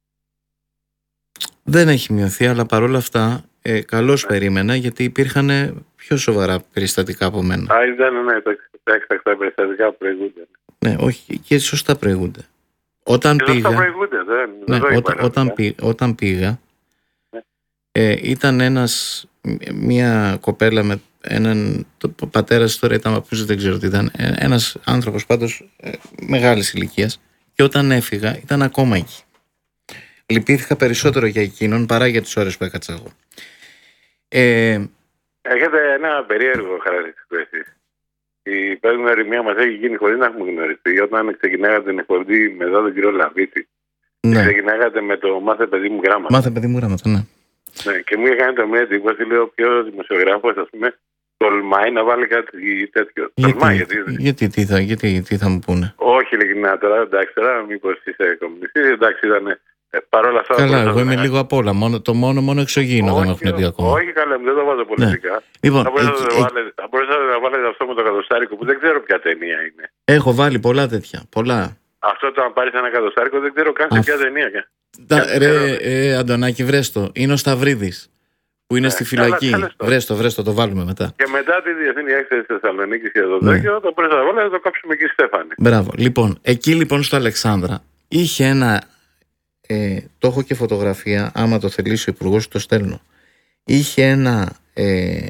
Δεν έχει μειωθεί, αλλά παρόλα αυτά ε, καλώς ναι. περίμενα, γιατί υπήρχαν πιο σοβαρά περιστατικά από μένα. Α, ήταν, ναι, τα έκτακτα περιστατικά που προηγούνται. Ναι, όχι, και σωστά προηγούνται. Όταν και πήγα, σωστά προηγούνται, δεν, ναι, δεν όταν, όταν, πή, όταν πήγα, ναι. ε, ήταν ένας, μια κοπέλα με έναν, το πατέρας τώρα ήταν παππούς, δεν ξέρω τι ήταν, ένας άνθρωπος πάντως ε, μεγάλης ηλικίας, και όταν έφυγα ήταν ακόμα εκεί. Λυπήθηκα περισσότερο για εκείνον παρά για τις ώρες που έκατσα εγώ. Ε, Έχετε ένα περίεργο χαρακτηριστικό εσείς. Η πέμπτη ερημιά μας έχει γίνει χωρίς να έχουμε γνωριστεί. Όταν ξεκινάγατε την εκπομπή με εδώ τον κύριο Λαβίτη, ναι. ξεκινάγατε με το «Μάθε παιδί μου γράμματα». Μάθε παιδί μου γράμματα, ναι. ναι. Και μου είχε κάνει το μία εντύπωση, λέω, ποιο δημοσιογράφος, ας πούμε, τολμάει να βάλει κάτι τέτοιο. Γιατί, τολμάει, γιατί, γιατί, τι θα, γιατί, τι θα μου πούνε. Όχι, ειλικρινά τώρα, εντάξει, τώρα μήπως είσαι κομμουνιστής, εντάξει, ήταν. Ε, παρόλα αυτά, καλά, εγώ είμαι λίγο απ' όλα. Μόνο, το μόνο, μόνο εξωγήινο δεν έχουμε δει ακόμα. Όχι, καλά, δεν το βάζω πολιτικά. Ναι. Λοιπόν, θα μπορούσατε να βάλετε αυτό με το εκατοστάρικο που δεν ξέρω ποια ταινία είναι. Έχω βάλει πολλά τέτοια. Πολλά. Αυτό το αν πάρει ένα εκατοστάρικο δεν ξέρω καν σε ποια ταινία. Τα, ρε, ε, Αντωνάκη, βρέστο. Είναι ο Σταυρίδης που είναι ναι, στη φυλακή. Βρέστο, βρέστο, το βάλουμε μετά. Και μετά τη διεθνή έκθεση τη Θεσσαλονίκη και εδώ τέτοιο, το μπορείτε να βάλετε, θα το κάψουμε εκεί στη Στέφανη. Μπράβο. Λοιπόν, εκεί λοιπόν στο Αλεξάνδρα είχε ένα. Ε, το έχω και φωτογραφία, άμα το θελήσει ο υπουργός το στέλνω. Είχε ένα ε,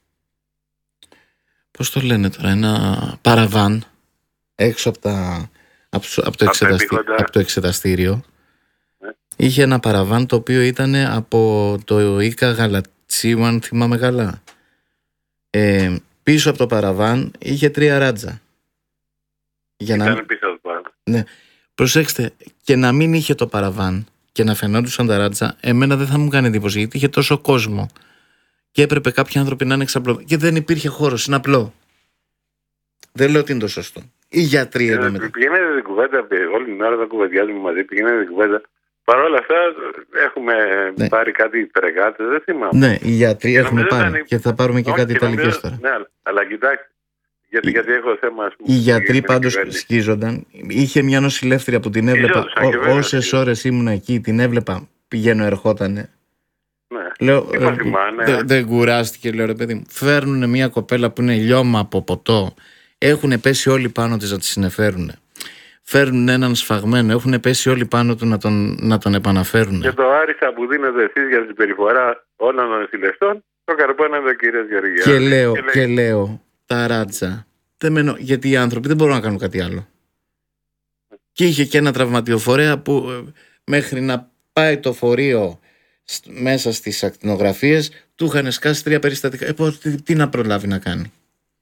πώς το λένε τώρα, ένα παραβάν έξω από, τα, από, από, το, εξεταστή, από το εξεταστήριο. Ναι. Είχε ένα παραβάν το οποίο ήταν από το Ίκα Γαλατσίου, αν θυμάμαι καλά. Ε, πίσω από το παραβάν είχε τρία ράτζα. Για ήταν να... πίσω από το παραβάν. Ναι. Προσέξτε, και να μην είχε το παραβάν και να φαινόντουσαν τα ράτσα, εμένα δεν θα μου κάνει εντύπωση, γιατί είχε τόσο κόσμο και έπρεπε κάποιοι άνθρωποι να είναι εξαπλωμένοι και δεν υπήρχε χώρος, είναι απλό. Δεν λέω ότι είναι το σωστό. Οι γιατροί εδώ μετά. Πηγαίνετε την κουβέντα, όλη την ώρα θα κουβεντιάζουμε μαζί, πηγαίνετε την κουβέντα. Παρ' όλα αυτά έχουμε ναι. πάρει κάτι φρεγάτες, δεν θυμάμαι. Ναι, οι γιατροί έχουμε πάρει ήταν... και θα πάρουμε και Όχι, κάτι ιταλικές τώρα. Ναι, αλλά κοιτάξτε. Γιατί, οι, γιατί έχω θέμα, ας πούμε, οι γιατροί πάντως σκίζονταν. Είχε μια νοσηλεύτρια που την έβλεπα. Όσες ώρες ήμουν εκεί, την έβλεπα, πηγαίνω, ερχότανε. Ναι. Λέω, ε, ναι. Δεν δε κουράστηκε, λέω ρε παιδί μου. Φέρνουν μια κοπέλα που είναι λιώμα από ποτό. Έχουν πέσει όλοι πάνω της να τη συνεφέρουν. Φέρνουν έναν σφαγμένο, έχουν πέσει όλοι πάνω του να τον, να τον επαναφέρουν. Και το άριστα που δίνετε εσείς για την συμπεριφορά όλων των νοσηλευτών, το καρπώνατε ο κύριος Γεωργιάδης. Και λέω, και, και λέω. Τα ράτσα. Δεν μένω, γιατί οι άνθρωποι δεν μπορούν να κάνουν κάτι άλλο. Και είχε και ένα τραυματιοφορέα που ε, μέχρι να πάει το φορείο σ, μέσα στις ακτινογραφίες του είχαν σκάσει τρία περιστατικά. Ε, πώς, τι, τι να προλάβει να κάνει.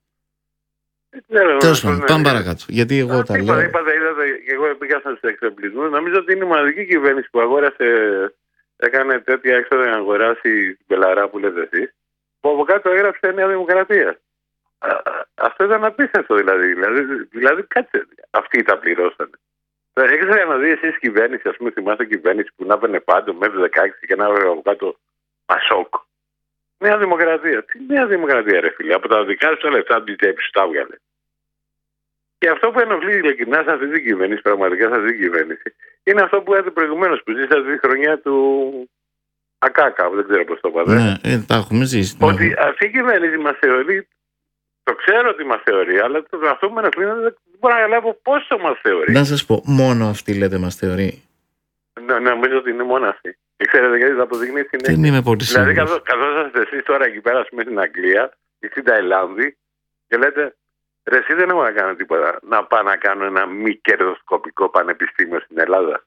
Τέλος πάντων, πάμε παρακάτω. Γιατί εγώ Α, τα είπα, λέω. Είπατε, είδατε, και εγώ πήγα στους εξοπλισμούς. Νομίζω ότι είναι η μοναδική κυβέρνηση που αγόρασε, έκανε τέτοια έξοδα να αγοράσει την πελαρά που λέτε εσείς. Που από κάτω έγραψε Νέα Δημοκρατία. Αυτό ήταν απίστευτο δηλαδή. Δηλαδή, δηλαδή κάτσε, αυτοί τα πληρώσανε. Έχετε να δει εσείς κυβέρνηση, ας πούμε, θυμάστε κυβέρνηση που να έπαιρνε πάντο με εφ δεκαέξι και να έπαιρνε από κάτω Πασόκ. Νέα Δημοκρατία. Τι Νέα Δημοκρατία, ρε φίλε. Από τα δικά σου λεφτά του τζέπη τα βγάλε. Και αυτό που ενοχλεί ειλικρινά σε αυτή την κυβέρνηση, πραγματικά σε αυτή την κυβέρνηση, είναι αυτό που είδατε προηγουμένως, που ζήσατε τη χρονιά του Ακάκα. Δεν ξέρω πώς το είπατε. Ναι, ε, τα έχουμε ζήσει. Ότι ναι. αυτή η κυβέρνηση μας θεωρεί. Το ξέρω ότι μας θεωρεί, αλλά το αυτό που με ενοχλεί δεν μπορώ να καταλάβω πόσο μας θεωρεί. Να σας πω, μόνο αυτή λέτε μας θεωρεί. Ναι, νομίζω ότι είναι μόνο αυτή. Και ξέρετε γιατί θα αποδεικνύει την Δεν είμαι πολύ σίγουρος. Δηλαδή, καθώς είστε εσείς τώρα εκεί πέρα στην Αγγλία ή στην Ταϊλάνδη και λέτε, ρε, εσύ δεν έχω να κάνω τίποτα. Να πάω να κάνω ένα μη κερδοσκοπικό πανεπιστήμιο στην Ελλάδα.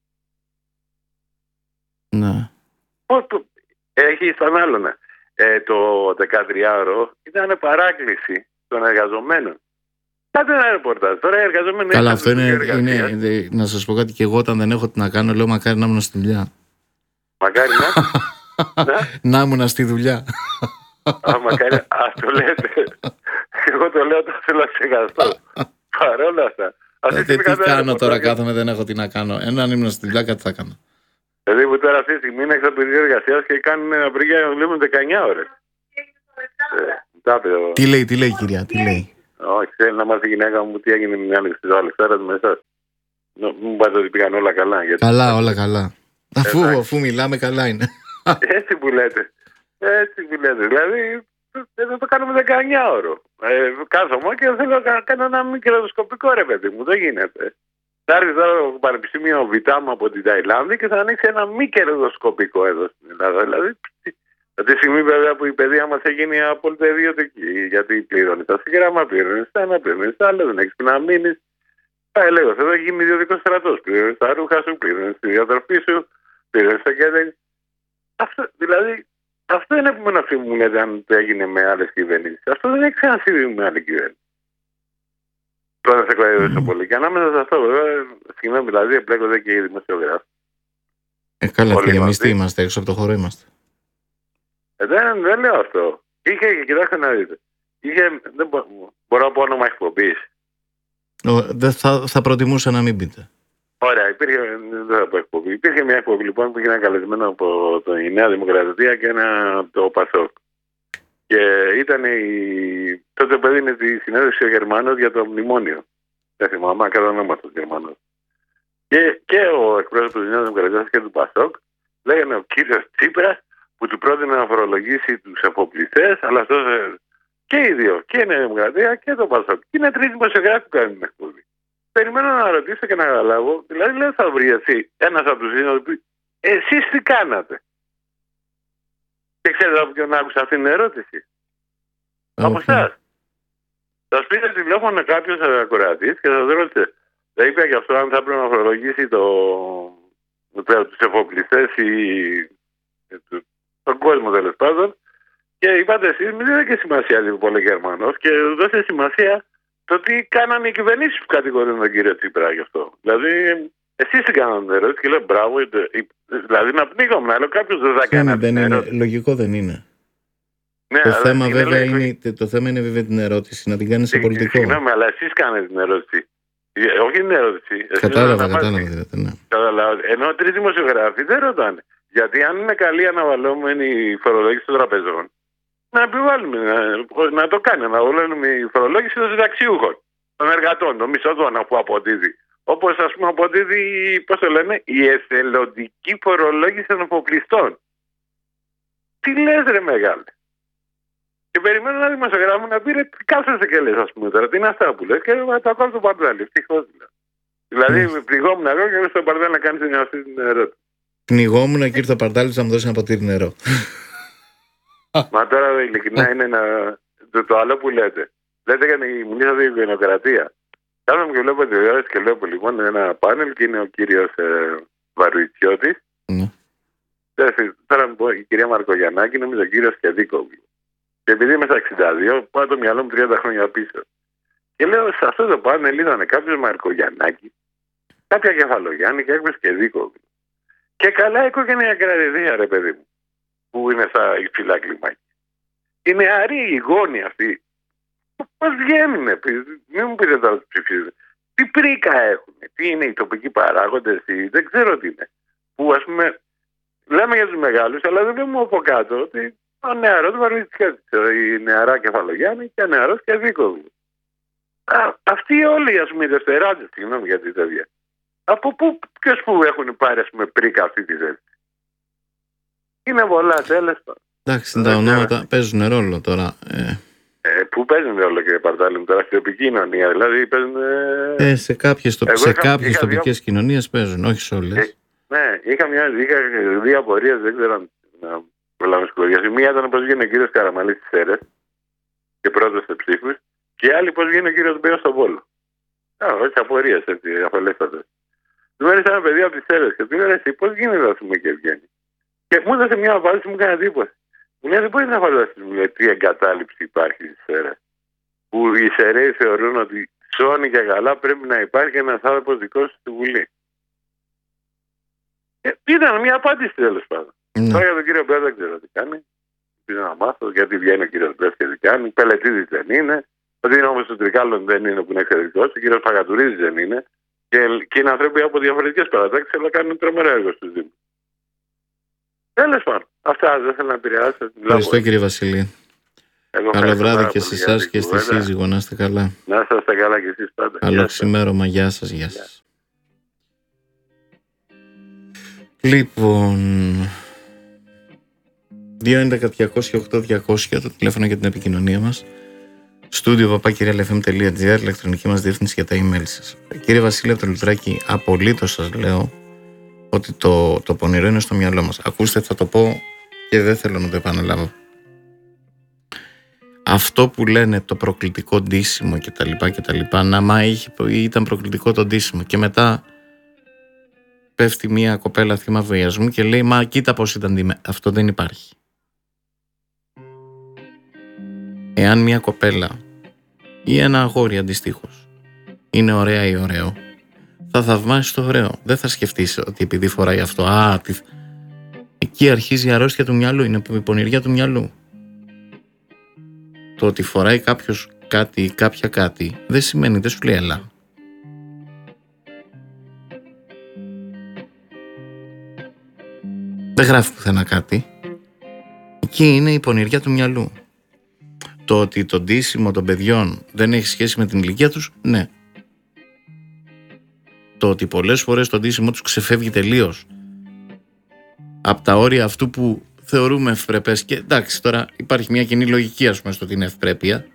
Ναι. Πώς το. Έχει στον άλλον. Ε, το δεκατριάωρο ήταν παράκληση των εργαζομένων. Κάτι ένα ρεπορτάζ. Τώρα οι εργαζόμενοι. Καλά, αυτό είναι, είναι, είναι. Να σας πω κάτι, και εγώ όταν δεν έχω τι να κάνω, λέω μακάρι να ήμουν στη δουλειά. Μακάρι να. Να ήμουν στη δουλειά. Α, μακάρι. Α, το λέτε. Εγώ το λέω όταν θέλω να ξεχαστώ. Παρόλα αυτά. Τι κάνω τώρα, κάθομαι, δεν έχω τι να κάνω. Έναν ήμουν στη δουλειά, κάτι θα κάνω. Δηλαδή που τώρα αυτή τη στιγμή είναι εξαπληκτική εργασία και κάνουν απεργία, βλέπουν δεκαεννιά ώρες. Τι λέει, τι λέει κυρία, τι λέει. Όχι, θέλει να μάθει η γυναίκα μου τι έγινε με μια άλλη στις άλλες πέρα με εσάς. Μου πάτε ότι πήγαν όλα καλά. Γιατί... Καλά, όλα καλά. Αφού, αφού μιλάμε, καλά είναι. Έτσι που λέτε. Έτσι που λέτε. Δηλαδή, δεν το κάνουμε δεκαεννιά ώρο. Ε, κάθομαι και θέλω να κάνω ένα μη κερδοσκοπικό, ρε παιδί μου. Δεν γίνεται. Θα έρθει τώρα το Πανεπιστήμιο Βιτάμα από την Ταϊλάνδη και θα ανοίξει ένα μη κερδοσκοπικό εδώ στην Ελλάδα. Δηλαδή, από τη στιγμή βέβαια που η παιδεία μας έγινε απόλυτα ιδιωτική, γιατί πληρώνει τα συγγράμμα, πληρώνει τα ένα, πληρώνει τα άλλα, δεν έχει να μείνει. Θα έλεγα, εδώ γίνει ιδιωτικό στρατό. Πληρώνει τα ρούχα σου, πληρώνει τη διατροφή σου, πληρώνει τα κέντρα. Αυτό, δηλαδή, αυτό είναι που με να μου λέτε αν το έγινε με άλλες κυβερνήσεις. Αυτό δεν έχει ξανασύβει με άλλη κυβέρνηση. Τώρα σε κλαδίδω mm. πολύ. Και ανάμεσα σε αυτό, βέβαια, συγγνώμη, δηλαδή, εμπλέκονται και οι δημοσιογράφοι. Ε, καλά, και εμείς τι είμαστε, έξω από το χώρο είμαστε. Ε, δεν, δεν λέω αυτό. Είχε, κοιτάξτε να δείτε. Είχε, δεν μπο, μπορώ να πω όνομα εκπομπής. Δεν θα, θα προτιμούσα να μην πείτε. Ωραία, υπήρχε, δεν θα πω εκπομπή. Υπήρχε μια εκπομπή λοιπόν που έγινε καλεσμένο από το, η Νέα Δημοκρατία και ένα από το Πασόκ. Και ήταν η, τότε που έδινε τη συνέντευξη ο Γερμανός για το μνημόνιο. Δεν θυμάμαι, κατά ονόματος ο Γερμανός. Και, και ο εκπρόσωπος της Νέας Δημοκρατίας και του Πασόκ λέγανε ο κύριος Τσίπρας που του πρότεινε να φορολογήσει τους εφοπλιστές, αλλά αυτός και οι δύο, και η Νέα Δημοκρατία και το Πασόκ. Και είναι τρεις δημοσιογράφοι που κάνουν την εκπομπή. Περιμένω να ρωτήσω και να καταλάβω, δηλαδή λέω θα βρει εσύ ένας από τους δύο να πει εσείς τι κάνατε. Και ξέρετε από ποιον άκουσα αυτή την ερώτηση. Okay. Από εσάς. Θα πήρε τηλέφωνο κάποιος ακροατής και θα ρώτησε, θα είπε και αυτό αν θα πρέπει να φορολογήσει το, το, τους εφοπλιστές ή το, τον κόσμο τέλος πάντων. Και είπατε εσείς, μην δείτε και σημασία λίγο πολύ Γερμανός και δώσε σημασία το τι κάνανε οι κυβερνήσεις που κατηγορούν τον κύριο Τσίπρα γι' αυτό. Δηλαδή, εσείς τι κάνατε την ερώτηση και λέω μπράβο, δηλαδή να πνίγομαι, αλλά κάποιος δεν θα κάνει. Δεν είναι, λογικό δεν είναι. Ναι, το, θέμα, είναι βέβαια είναι, το θέμα είναι βέβαια την ερώτηση, να την κάνεις σε πολιτικό. Συγγνώμη, αλλά εσείς κάνετε την ερώτηση. Όχι την ερώτηση. Κατάλαβα, κατάλαβα. Δηλαδή, ναι. Κατάλαβα. Ενώ τρεις δημοσιογράφοι δεν ρωτάνε. Γιατί αν είναι καλή αναβαλλόμενη η φορολόγηση των τραπεζών, να επιβάλλουμε, να, να το κάνει, να βάλουμε η φορολόγηση των συνταξιούχων, των εργατών, των μισθωτών αφού αποδίδει. Όπως ας πούμε αποδίδει, πώς το λένε, η εθελοντική φορολόγηση των εφοπλιστών. Τι λες ρε μεγάλε. Και περιμένω ένα δημοσιογράφο να πει ρε τι κάθεσαι και λες ας πούμε τώρα, τι είναι αυτά που λες και το ακούω στο Παρτάλη, ευτυχώς δηλαδή. Δηλαδή mm. πληγόμουν εγώ και στο Παρτάλη να κάνεις αυτή την ερώτηση. Πνιγόμουν και ήρθε ο Παρτάλης να μου δώσει ένα ποτήρι νερό. Μα τώρα ειλικρινά είναι ένα... το, το άλλο που λέτε. Λέτε για την μιλήσατε για την γενοκρατία. Κάθομαι και βλέπω τη διόρεση και βλέπω λοιπόν ένα πάνελ και είναι ο κύριος ε, Βαρουιτσιώτης. Mm. Τώρα μου πω η κυρία Μαρκογιαννάκη, νομίζω ο κύριος Κεδίκοβλου. Και επειδή είμαι στα εξήντα δύο, πάω το μυαλό μου τριάντα χρόνια πίσω. Και λέω σε αυτό το πάνελ ήταν κάποιος Μαρκογιαννάκη, κάποια Κεφαλογιάννη και κάποιος Κεδίκοβλου. Και καλά οικογενειακή κρατηδία ρε παιδί μου. Που είναι στα υψηλά κλιμάκια. Οι νεαροί, οι γόνοι αυτοί, πώς βγαίνουν, μην μου πείτε τώρα τους ψηφίζουν. Τι πρίκα έχουν, τι είναι οι τοπικοί παράγοντες, τι, δεν ξέρω τι είναι. Που ας πούμε, λέμε για τους μεγάλους, αλλά δεν βλέπουμε από κάτω ότι ο νεαρός Βαρουιτσιώτης, η νεαρά Κεφαλογιάννη και ο νεαρός Κεδίκοβλου. Αυτοί όλοι, ας πούμε, οι δευτεράτες, συγγνώμη για τη τέτοια. Από πού, ποιος που έχουν πάρει, ας πούμε, πρίκα αυτή τη θέση. Είναι πολλά, τέλος πάντων. Εντάξει, τα ονόματα παίζουν ρόλο τώρα. Ε. Ε, πού παίζουν ρόλο, κύριε Παρτάλη μου, τώρα στην τοπική κοινωνία, δηλαδή παίζουν. Ε, σε κάποιες, το, σε είχα, κάποιες είχα τοπικές δύο... κοινωνίες παίζουν, όχι σε όλες. Ε, ναι, είχα, μια, είχα δύο απορίες, δεν ξέρω αν να προλάβω σχολιάσει. Μία ήταν πώς βγαίνει ο κύριος Καραμαλής στις Σέρρες και πρώτος σε ψήφους, και η άλλη πώς βγαίνει ο κύριος Μπέος στον Πόλο. Α, όχι απορίες, έτσι, αφελέστατες. Του έρισα ένα παιδί από τις Σέρρες και του έλεγα εσύ πώς γίνεται να πούμε και βγαίνει. Και μου έδωσε μια απάντηση μου έκανε εντύπωση. Μου λέει δεν μπορεί να φανταστείς μου λέει τι εγκατάλειψη υπάρχει στις Σέρρες. Που οι Σεραίοι θεωρούν ότι σώνει και καλά πρέπει να υπάρχει ένας άνθρωπος δικός του στη Βουλή. Ε, ήταν μια απάντηση τέλος πάντων. Mm. Τώρα για τον κύριο Μπέο δεν ξέρω τι κάνει. Πήρα να μάθω γιατί βγαίνει ο κύριος Μπέο και τι κάνει. Πελετίδης δεν είναι. Ότι είναι όμως του Τρικάλων δεν είναι που είναι εξαιρετικός. Ο κύριος Παγατουρίδης δεν είναι. Και, και είναι άνθρωποι από διαφορετικές παρατάξεις αλλά κάνουν τρομερό έργο στους Δήμους. Τέλος πάντων. Αυτά δεν θέλω να επηρεάσω. Ευχαριστώ κύριε Βασίλη. Καλό βράδυ και σε εσάς και στη σύζυγο. Να είστε καλά. Να είστε καλά και εσείς πάντα. Καλό ξημέρωμα. Γεια σας. Γεια σας. Λοιπόν, δύο έντεκα διακόσια οκτώ διακόσια το τηλέφωνο για την επικοινωνία μας. Στούντιο παπάκι ρεάλ εφ εμ τελεία τζι άρ, ηλεκτρονική μας διεύθυνση για τα email σας. Κύριε Βασίλη από το Λουτράκι, απολύτως σας λέω ότι το, το πονηρό είναι στο μυαλό μας. Ακούστε, θα το πω και δεν θέλω να το επαναλάβω. Αυτό που λένε το προκλητικό ντύσιμο και τα λοιπά και τα λοιπά, να μα είχε, ήταν προκλητικό το ντύσιμο και μετά πέφτει μια κοπέλα θύμα βιασμού και λέει μα κοίτα πως ήταν ντυμένη. Αυτό δεν υπάρχει. Εάν μια κοπέλα ή ένα αγόρι αντιστοίχως είναι ωραία ή ωραίο, θα θαυμάσεις το ωραίο. Δεν θα σκεφτείς ότι επειδή φοράει αυτό, α, τι... εκεί αρχίζει η αρρώστια του μυαλού, είναι η πονηριά του μυαλού. Το ότι φοράει κάποιος κάτι ή κάποια κάτι δεν σημαίνει, δεν σου λέει έλα. Δεν γράφει πουθενά κάτι. Εκεί είναι η πονηριά του μυαλού. Το ότι το ντύσιμο των παιδιών δεν έχει σχέση με την ηλικία τους, ναι. Το ότι πολλές φορές το ντύσιμο τους ξεφεύγει τελείως από τα όρια αυτού που θεωρούμε ευπρεπές, και εντάξει, τώρα υπάρχει μια κοινή λογική, ας πούμε, στο ότι είναι ευπρέπεια.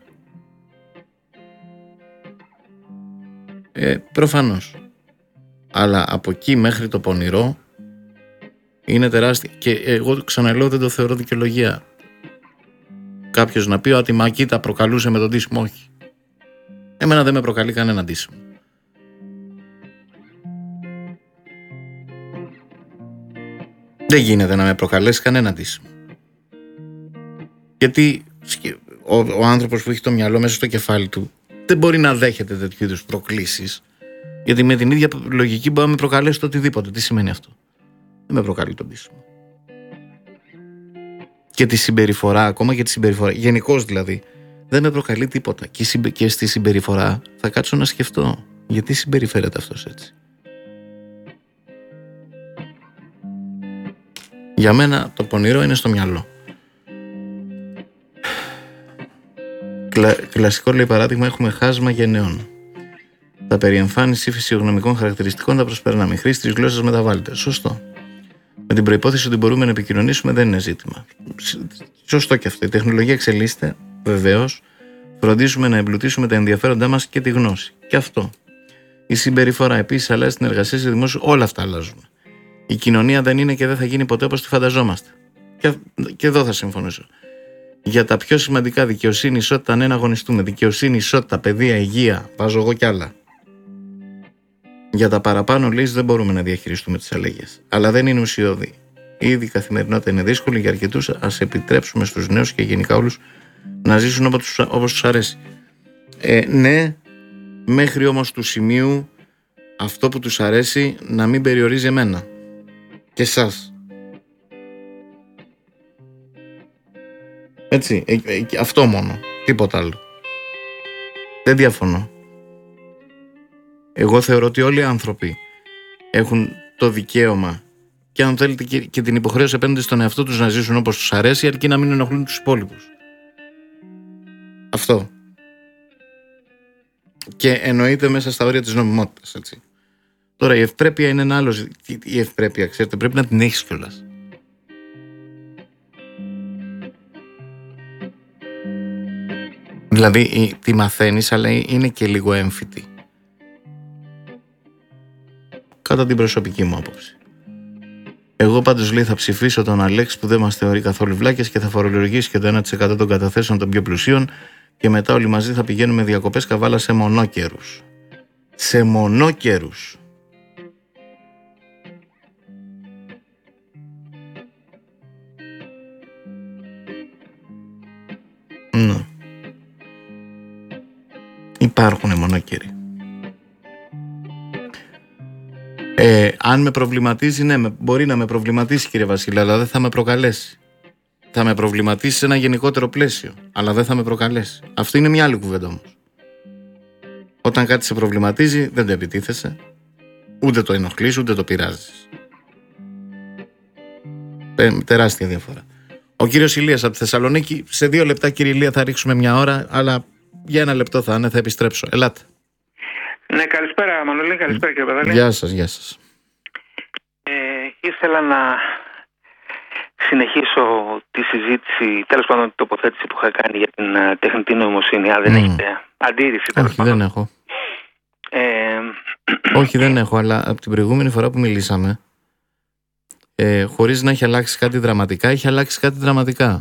Ε, προφανώς. Αλλά από εκεί μέχρι το πονηρό είναι τεράστια. Και εγώ ξαναλέω, δεν το θεωρώ δικαιολογία. Κάποιος να πει ότι μα κοίτα προκαλούσε με τον ντύσιμο. Όχι. Εμένα δεν με προκαλεί κανένα ντύσιμο. Δεν γίνεται να με προκαλέσει κανένα ντύσιμο. Γιατί ο, ο άνθρωπος που έχει το μυαλό μέσα στο κεφάλι του δεν μπορεί να δέχεται τέτοιου είδους προκλήσεις. Γιατί με την ίδια λογική μπορεί να με προκαλέσει το οτιδήποτε. Τι σημαίνει αυτό? Δεν με προκαλεί το ντύσιμο. Και τη συμπεριφορά, ακόμα και τη συμπεριφορά, γενικώς δηλαδή, δεν με προκαλεί τίποτα. Και, συμπε, και στη συμπεριφορά θα κάτσω να σκεφτώ γιατί συμπεριφέρεται αυτός έτσι. Για μένα το πονηρό είναι στο μυαλό. Κλα, κλασικό λέει παράδειγμα, έχουμε χάσμα γενναιών. Τα περί εμφάνιση φυσιογνωμικών χαρακτηριστικών τα προσπερνάμε. Η χρήση της γλώσσας μεταβάλλεται. Σωστό. Με την προϋπόθεση ότι μπορούμε να επικοινωνήσουμε δεν είναι ζήτημα. Σωστό και αυτό. Η τεχνολογία εξελίσσεται, βεβαίως. Φροντίζουμε να εμπλουτίσουμε τα ενδιαφέροντά μας και τη γνώση. Και αυτό. Η συμπεριφορά επίσης αλλάζει στην εργασία, σε δημόσιο. Όλα αυτά αλλάζουν. Η κοινωνία δεν είναι και δεν θα γίνει ποτέ όπως τη φανταζόμαστε. Και, και εδώ θα συμφωνήσω. Για τα πιο σημαντικά, δικαιοσύνη, ισότητα, ναι, να αγωνιστούμε. Δικαιοσύνη, ισότητα, παιδεία, υγεία. Βάζω εγώ κι άλλα. Για τα παραπάνω λύσεις δεν μπορούμε να διαχειριστούμε τις αλλαγές. Αλλά δεν είναι ουσιώδη. Ήδη η καθημερινότητα είναι δύσκολη για αρκετούς. Ας επιτρέψουμε στους νέους και γενικά όλους να ζήσουν όπως τους, όπως τους αρέσει. Ε, ναι, μέχρι όμως του σημείου αυτό που τους αρέσει να μην περιορίζει εμένα και εσάς. Έτσι, ε, ε, αυτό μόνο, τίποτα άλλο. Δεν διαφωνώ. Εγώ θεωρώ ότι όλοι οι άνθρωποι έχουν το δικαίωμα και αν θέλετε και την υποχρέωση απέναντι στον εαυτό τους να ζήσουν όπως τους αρέσει, αρκεί να μην ενοχλούν τους υπόλοιπους. Αυτό. Και εννοείται μέσα στα όρια της νομιμότητας, έτσι. Τώρα η ευπρέπεια είναι ένα άλλο. Η ευπρέπεια, ξέρετε, πρέπει να την έχεις κιόλας. Δηλαδή τη μαθαίνεις, αλλά είναι και λίγο έμφυτη. Κατά την προσωπική μου άποψη. Εγώ πάντως λέει θα ψηφίσω τον Αλέξη που δεν μας θεωρεί καθόλου βλάκες και θα φορολογήσει και το ένα τοις εκατό των καταθέσεων των πιο πλουσίων και μετά όλοι μαζί θα πηγαίνουμε διακοπές καβάλα σε μονόκερους. Σε μονόκερους. Ναι. Υπάρχουν μονόκεροι. Ε, αν με προβληματίζει, ναι, μπορεί να με προβληματίσει, κύριε Βασίλη, αλλά δεν θα με προκαλέσει. Θα με προβληματίσει σε ένα γενικότερο πλαίσιο, αλλά δεν θα με προκαλέσει. Αυτό είναι μια άλλη κουβέντα όμως. Όταν κάτι σε προβληματίζει, δεν το επιτίθεσαι, ούτε το ενοχλείς, ούτε το πειράζεις. Ε, τεράστια διαφορά. Ο κύριος Ηλίας από τη Θεσσαλονίκη. Σε δύο λεπτά, κύριε Ηλία, θα ρίξουμε μια ώρα, αλλά για ένα λεπτό θα είναι, θα επιστρέψω. Ελάτε. Ναι, καλησπέρα Μανολή, καλησπέρα κύριε Πεδάλη. Γεια σας, γεια σας. Ε, ήθελα να συνεχίσω τη συζήτηση, τέλος πάντων την τοποθέτηση που είχα κάνει για την uh, τεχνητή νοημοσύνη. Αν δεν mm. έχετε αντίρρηση, τέλος Όχι, δεν έχω. Ε... Όχι, δεν έχω, αλλά από την προηγούμενη φορά που μιλήσαμε, ε, χωρίς να έχει αλλάξει κάτι δραματικά, έχει αλλάξει κάτι δραματικά.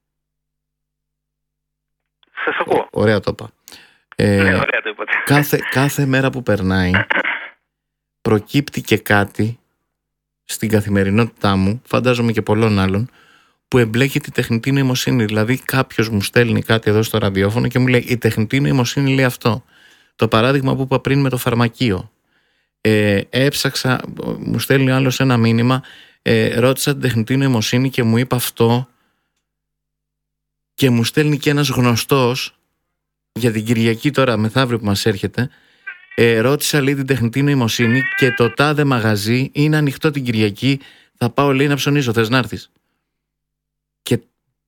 Σας ακούω. Ωραία το είπα. Ε, ναι, ωραία το είπατε. Κάθε, κάθε μέρα που περνάει προκύπτει και κάτι στην καθημερινότητά μου, φαντάζομαι και πολλών άλλων, που εμπλέκει τη τεχνητή νοημοσύνη. Δηλαδή κάποιος μου στέλνει κάτι εδώ στο ραδιόφωνο και μου λέει η τεχνητή νοημοσύνη λέει αυτό. Το παράδειγμα που είπα πριν με το φαρμακείο. Ε, έψαξα, μου στέλνει άλλος ένα μήνυμα, ε, ρώτησα την τεχνητή νοημοσύνη και μου είπε αυτό, και μου στέλνει και ένας γνωστός για την Κυριακή τώρα μεθαύριο που μας έρχεται. Ε, ρώτησα λέει την τεχνητή νοημοσύνη και το τάδε μαγαζί είναι ανοιχτό την Κυριακή, θα πάω λέει να ψωνίσω, θες να έρθεις? Και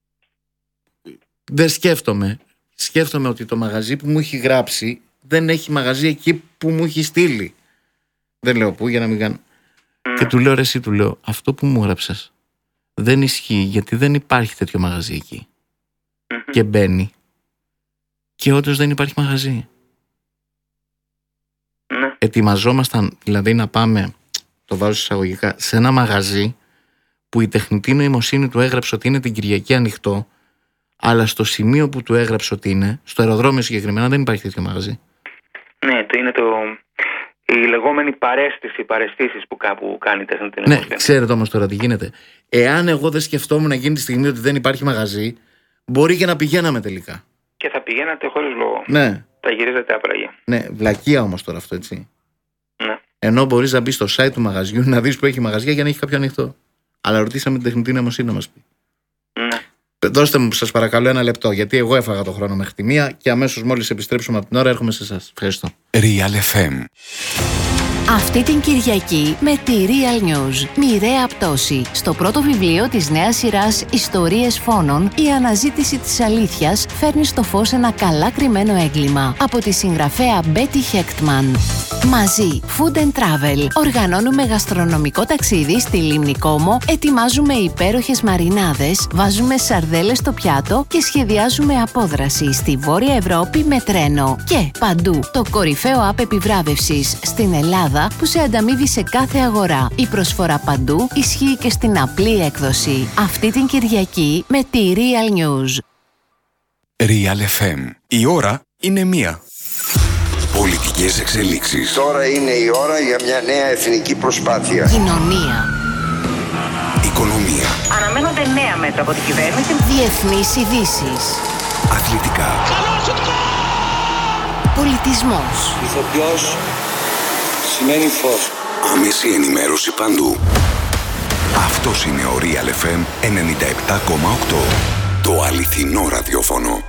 δεν σκέφτομαι σκέφτομαι ότι το μαγαζί που μου έχει γράψει δεν έχει μαγαζί εκεί που μου έχει στείλει. Δεν λέω πού για να μην κάνω. Mm. Και του λέω ρε εσύ, του λέω, αυτό που μου έγραψες δεν ισχύει, γιατί δεν υπάρχει τέτοιο μαγαζί εκεί. Mm-hmm. Και μπαίνει και όντως δεν υπάρχει μαγαζί. Mm. Ετοιμαζόμασταν δηλαδή να πάμε, το βάζω εισαγωγικά, σε ένα μαγαζί που η τεχνητή νοημοσύνη του έγραψε ότι είναι την Κυριακή ανοιχτό, αλλά στο σημείο που του έγραψε ότι είναι, στο αεροδρόμιο συγκεκριμένα, δεν υπάρχει τέτοιο μαγαζί. Ναι, το είναι το, η λεγόμενη παρέστηση, παρεστήσεις που κάπου κάνει η τεχνητή νοημοσύνη. Ναι, ξέρετε όμως τώρα τι γίνεται. Εάν εγώ δεν σκεφτόμουν εκείνη τη στιγμή ότι δεν υπάρχει μαγαζί, μπορεί και να πηγαίναμε τελικά. Και θα πηγαίνατε χωρίς λόγο. Ναι. Θα γυρίζετε άπραγια. Ναι, βλακεία όμως τώρα αυτό, έτσι. Ναι. Ενώ μπορείς να μπει στο site του μαγαζιού, να δεις που έχει μαγαζιά για να έχει κάποιο ανοιχτό. Αλλά ρωτήσαμε την τεχνητή νοημοσύνη να μας πει. Ναι. Δώστε μου σας παρακαλώ ένα λεπτό, γιατί εγώ έφαγα το χρόνο μέχρι τη μία και αμέσως μόλις επιστρέψουμε από την ώρα έρχομαι σε εσάς. Ευχαριστώ. Real εφ εμ. Αυτή την Κυριακή με τη Real News, μοιραία πτώση. Στο πρώτο βιβλίο της νέας σειράς «Ιστορίες φόνων», η αναζήτηση της αλήθειας φέρνει στο φως ένα καλά κρυμμένο έγκλημα. Από τη συγγραφέα Μπέτι Χέκτμαν. Μαζί, Food and Travel. Οργανώνουμε γαστρονομικό ταξίδι στη Λίμνη Κόμο, ετοιμάζουμε υπέροχες μαρινάδες, βάζουμε σαρδέλες στο πιάτο και σχεδιάζουμε απόδραση στη Βόρεια Ευρώπη με τρένο. Και παντού, το κορυφαίο app επιβράβευσης στην Ελλάδα που σε ανταμείβει σε κάθε αγορά. Η προσφορά παντού ισχύει και στην απλή έκδοση. Αυτή την Κυριακή με τη Real News. Real εφ εμ. Η ώρα είναι μία. Πολιτικές εξελίξεις. Τώρα είναι η ώρα για μια νέα εθνική προσπάθεια. Κοινωνία. Οικονομία. Αναμένονται νέα μέτρα από την κυβέρνηση. Διεθνείς ειδήσεις. Αθλητικά. Πολιτισμός. Ηθοποιός σημαίνει φως. Άμεση ενημέρωση παντού. Αυτός είναι ο Real εφ εμ ενενήντα επτά κόμμα οκτώ. Το αληθινό ραδιόφωνο.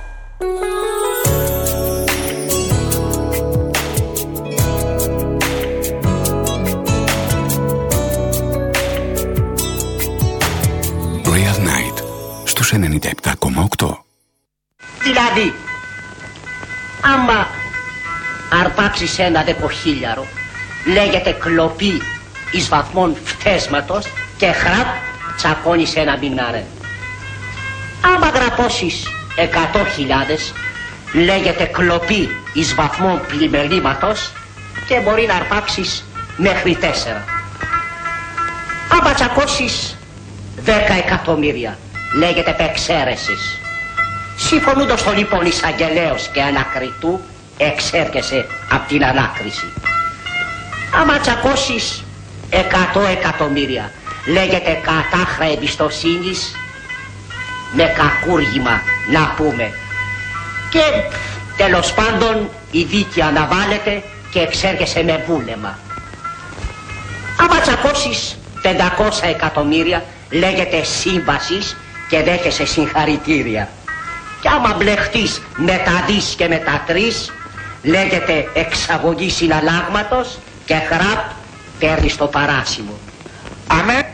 Real Night στους ενενήντα επτά κόμμα οκτώ. Δηλαδή, άμα αρπάξεις ένα δεκοχίλιαρο, λέγεται κλοπή εις βαθμών φτέσματος και χραπ τσακώνεις ένα μηνάρε. Άμα γραπώσεις εκατό χιλιάδες, λέγεται κλοπή εις βαθμών πλημελήματος και μπορεί να αρπάξεις μέχρι τέσσερα. Άμα τσακώσεις δέκα εκατομμύρια, λέγεται επεξαίρεσης. Συμφωνούντος το λοιπόν εισαγγελέος και ανακριτού, εξέρχεσαι από την ανάκριση. Άμα τσακώσεις εκατό εκατομμύρια, λέγεται κατάχρα εμπιστοσύνης με κακούργημα να πούμε. Και τέλος πάντων η δίκη αναβάλλεται και εξέρχεσαι με βούλεμα. Άμα τσακώσεις πεντακόσια εκατομμύρια, λέγεται σύμβασης και δέχεσαι συγχαρητήρια. Και άμα μπλεχτείς με τα δις και με τα τρεις, λέγεται εξαγωγή συναλλάγματος και χραπ παίρνεις το παράσημο. Αμέ.